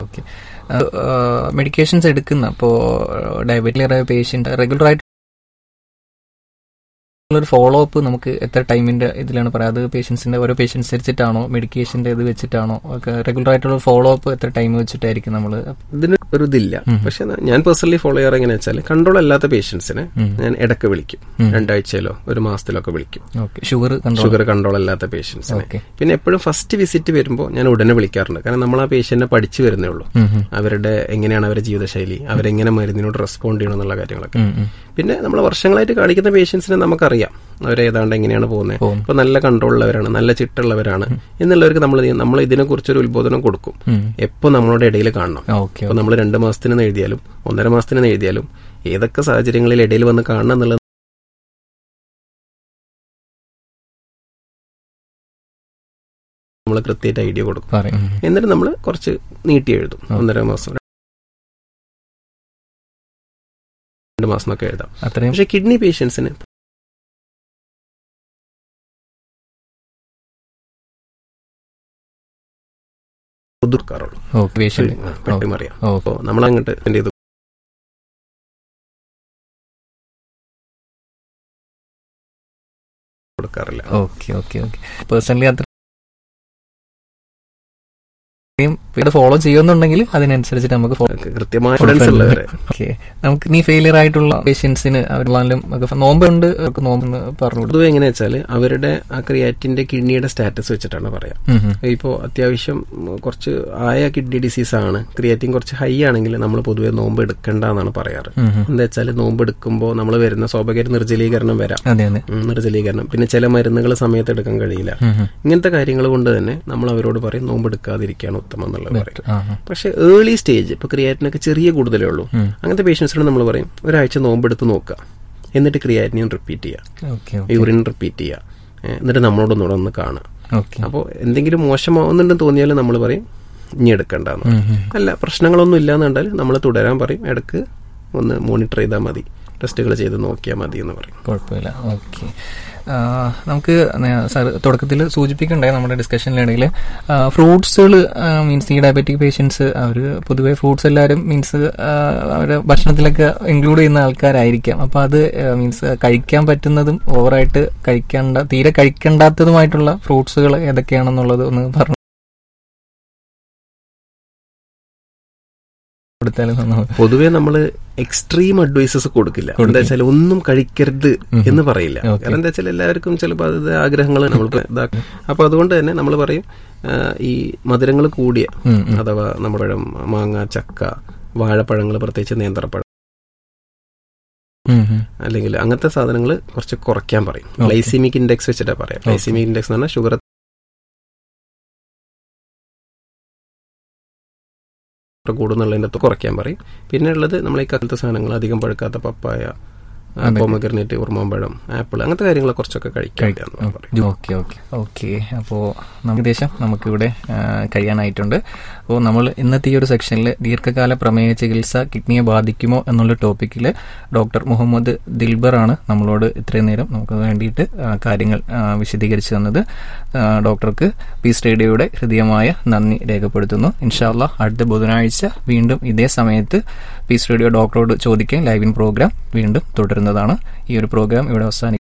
മെഡിക്കേഷൻസ് എടുക്കുന്ന ഇപ്പോൾ ഡയബറ്റിക് പേഷ്യന്റ് റെഗുലർ ആയിട്ട് ഒരു ഫോളോ അപ്പ് നമുക്ക് എത്ര ടൈമിന്റെ ഇതിലാണ് പറയാം, അത് പേഷ്യൻസിന്റെ ഓരോ പേഷ്യൻസ് വെച്ചിട്ടാണോ മെഡിക്കേഷന്റെ ഇത് വെച്ചിട്ടാണോ റെഗുലർ ആയിട്ടുള്ള ഫോളോ അപ്പ് എത്ര ടൈം വെച്ചിട്ടായിരിക്കും നമ്മള്? ഇതിന് ഒരു ഇതില്ല. പക്ഷെ ഞാൻ പേഴ്സണലി ഫോളോ ചെയ്യാറ് എങ്ങനെയാ വെച്ചാൽ കൺട്രോൾ അല്ലാത്ത പേഷ്യൻസിനെ ഞാൻ ഇടയ്ക്ക് വിളിക്കും, 2 ആഴ്ചയിലോ 1 മാസത്തിലോ ഒക്കെ വിളിക്കും. ഷുഗർ കൺട്രോൾ അല്ലാത്ത പേഷ്യൻസിനെ. പിന്നെ എപ്പോഴും ഫസ്റ്റ് വിസിറ്റ് വരുമ്പോൾ ഞാൻ ഉടനെ വിളിക്കാറുണ്ട്. കാരണം നമ്മൾ ആ പേഷ്യന്റിനെ പഠിച്ചു വരുന്നേ ഉള്ളൂ, അവരുടെ എങ്ങനെയാണ് അവരുടെ ജീവിതശൈലി, അവരെങ്ങനെ മരുന്നിനോട് റെസ്പോണ്ട് ചെയ്യണം എന്നുള്ള കാര്യങ്ങളൊക്കെ. പിന്നെ നമ്മൾ വർഷങ്ങളായിട്ട് കാണിക്കുന്ന പേഷ്യൻസിനെ നമുക്കറിയാം അവരേതാണ്ട് എങ്ങനെയാണ് പോകുന്നത്. ഇപ്പൊ നല്ല കൺട്രോളുള്ളവരാണ്, നല്ല ചിട്ടുള്ളവരാണ് എന്നുള്ളവർക്ക് നമ്മൾ ഇതിനെ കുറിച്ചൊരു ഉത്ബോധനം കൊടുക്കും. എപ്പോൾ നമ്മളോട് ഇടയിൽ കാണണം. ഇപ്പൊ നമ്മൾ 2 മാസത്തിന് എഴുതിയാലും 1.5 മാസത്തിന് എഴുതിയാലും ഏതൊക്കെ സാഹചര്യങ്ങളിൽ ഇടയിൽ വന്ന് കാണണം എന്നുള്ളത് നമ്മൾ കൃത്യമായിട്ട് ഐഡിയ കൊടുക്കും. എന്നിട്ട് നമ്മൾ കുറച്ച് നീട്ടി എഴുതും. 1.5 മാസം 2 മാസം ഒക്കെ എഴുതാം. പക്ഷെ കിഡ്നി പേഷ്യൻസിന് കൊടുക്കാറുള്ളൂ, പെട്ടെന്ന് അറിയാം. അപ്പോൾ നമ്മളങ്ങോട്ട് എൻ്റെ ഇത് കൊടുക്കാറില്ല. പേഴ്സണലി അത്ര ഫോളോ ചെയ്യുന്നുണ്ടെങ്കിൽ അതിനനുസരിച്ചിട്ട് നമുക്ക് കൃത്യമായ നമുക്ക് നീ ഫെയിലിയർ ആയിട്ടുള്ള പേഷ്യൻസിന് അവരെല്ലാം നോമ്പുണ്ട് നോമ്പെന്ന് പറഞ്ഞു. പൊതുവെ എങ്ങനെയാ വെച്ചാല് അവരുടെ ആ ക്രിയാറ്റിന്റെ കിഡ്നിയുടെ സ്റ്റാറ്റസ് വെച്ചിട്ടാണ് പറയാം. ഇപ്പോ അത്യാവശ്യം കുറച്ച് ആയ കിഡ്നി ഡിസീസ് ആണ്, ക്രിയാറ്റിൻ കുറച്ച് ഹൈ ആണെങ്കിൽ നമ്മൾ പൊതുവെ നോമ്പ് എടുക്കണ്ട എന്നാണ് പറയാറ്. എന്താ വെച്ചാൽ നോമ്പ് എടുക്കുമ്പോൾ നമ്മൾ വരുന്ന സ്വാഭാവിക നിർജ്ജലീകരണം വരാം, നിർജ്ജലീകരണം. പിന്നെ ചില മരുന്നുകൾ സമയത്ത് എടുക്കാൻ കഴിയില്ല. ഇങ്ങനത്തെ കാര്യങ്ങൾ കൊണ്ട് തന്നെ നമ്മൾ അവരോട് പറയും നോമ്പ് എടുക്കാതിരിക്കുകയാണ് ഉത്തമം എന്നുള്ളത് പറയും. പക്ഷെ ഏർലി സ്റ്റേജ് ഇപ്പൊ ക്രിയാറ്റിനൊക്കെ ചെറിയ കൂടുതലേ ഉള്ളൂ, അങ്ങനത്തെ പേഷ്യൻസിനോട് നമ്മൾ പറയും 1 ആഴ്ച നോമ്പെടുത്ത് നോക്കുക, എന്നിട്ട് ക്രിയാറ്റിനും റിപ്പീറ്റ് ചെയ്യുക, യൂറിൻ റിപ്പീറ്റ് ചെയ്യുക, എന്നിട്ട് നമ്മളോടൊന്നുകൂടെ ഒന്ന് കാണുക. അപ്പോൾ എന്തെങ്കിലും മോശമാവുന്നുണ്ടെന്ന് തോന്നിയാൽ നമ്മൾ പറയും ഇനി എടുക്കണ്ടെന്ന്. അല്ല പ്രശ്നങ്ങളൊന്നും ഇല്ലാന്ന് കണ്ടാൽ നമ്മൾ തുടരാൻ പറയും, ഇടയ്ക്ക് ഒന്ന് മോണിറ്റർ ചെയ്താൽ മതി, ടെസ്റ്റുകൾ ചെയ്ത് നോക്കിയാൽ മതി എന്ന് പറയും. കുഴപ്പമില്ല. ഓക്കെ, നമുക്ക് തുടക്കത്തിൽ സൂചിപ്പിക്കണ്ടേ നമ്മുടെ ഡിസ്കഷനിലിടയിൽ ഫ്രൂട്ട്സുകൾ മീൻസ് ഈ ഡയബറ്റിക് പേഷ്യൻസ് അവർ പൊതുവെ ഫ്രൂട്ട്സ് എല്ലാവരും മീൻസ് അവരുടെ ഭക്ഷണത്തിലൊക്കെ ഇൻക്ലൂഡ് ചെയ്യുന്ന ആൾക്കാരായിരിക്കാം. അപ്പോൾ അത് മീൻസ് കഴിക്കാൻ പറ്റുന്നതും ഓവറായിട്ട് തീരെ കഴിക്കേണ്ടാത്തതുമായിട്ടുള്ള ഫ്രൂട്ട്സുകൾ ഏതൊക്കെയാണെന്നുള്ളത് ഒന്ന് പറഞ്ഞു കൊടുത്താലും. പൊതുവെ നമ്മള് എക്സ്ട്രീം അഡ്വൈസസ് കൊടുക്കില്ല. എന്താ വെച്ചാൽ ഒന്നും കഴിക്കരുത് എന്ന് പറയില്ല. കാരണം എന്താ വെച്ചാൽ എല്ലാവർക്കും ചിലപ്പോൾ അത് ആഗ്രഹങ്ങൾ നമ്മൾ ഇതാക്കും. അപ്പൊ അതുകൊണ്ട് തന്നെ നമ്മൾ പറയും ഈ മധുരങ്ങൾ കൂടിയ അഥവാ നമ്മുടെ മാങ്ങ, ചക്ക, വാഴപ്പഴങ്ങൾ, പ്രത്യേകിച്ച് നേന്ത്രപ്പഴം അല്ലെങ്കിൽ അങ്ങനത്തെ സാധനങ്ങൾ കുറച്ച് കുറയ്ക്കാൻ പറയും. ഗ്ലൈസീമിക് ഇൻഡെക്സ് വെച്ചിട്ടാ പറയാം. ഗ്ലൈസീമിക് ഇൻഡെക്സ് എന്ന് പറഞ്ഞാൽ ഷുഗർ കൂടുന്നുള്ളതിൻ്റെ അകത്ത് കുറയ്ക്കാൻ പറയും. പിന്നെ ഉള്ളത് നമ്മൾ ഈ കാലത്തെ സാധനങ്ങൾ അധികം പഴുക്കാത്ത പപ്പായ, പൊമഗ്രനേറ്റ്, ഉറുമാമ്പഴം, ആപ്പിൾ, അങ്ങനത്തെ കാര്യങ്ങളെ കുറച്ചൊക്കെ കഴിക്കാം. ഓക്കെ. അപ്പോൾ ഏകദേശം നമുക്കിവിടെ കഴിയാനായിട്ടുണ്ട്. അപ്പോൾ നമ്മൾ ഇന്നത്തെ ഈ ഒരു സെക്ഷനിൽ ദീർഘകാല പ്രമേയ ചികിത്സ കിഡ്നിയെ ബാധിക്കുമോ എന്നുള്ള ടോപ്പിക്കിൽ ഡോക്ടർ മുഹമ്മദ് ദിൽബറാണ് നമ്മളോട് ഇത്രയും നേരം നമുക്ക് വേണ്ടിയിട്ട് കാര്യങ്ങൾ വിശദീകരിച്ചു തന്നത്. ഡോക്ടർക്ക് പീസ് റേഡിയോയുടെ ഹൃദയമായ നന്ദി രേഖപ്പെടുത്തുന്നു. ഇൻഷാ അല്ലാഹ് അടുത്ത ബുധനാഴ്ച വീണ്ടും ഇതേ സമയത്ത് പീസ് റേഡിയോ ഡോക്ടറോട് ചോദിക്കാൻ ലൈവിൻ പ്രോഗ്രാം വീണ്ടും തുടരുന്നതാണ്. ഈ ഒരു പ്രോഗ്രാം ഇവിടെ അവസാനിക്കും.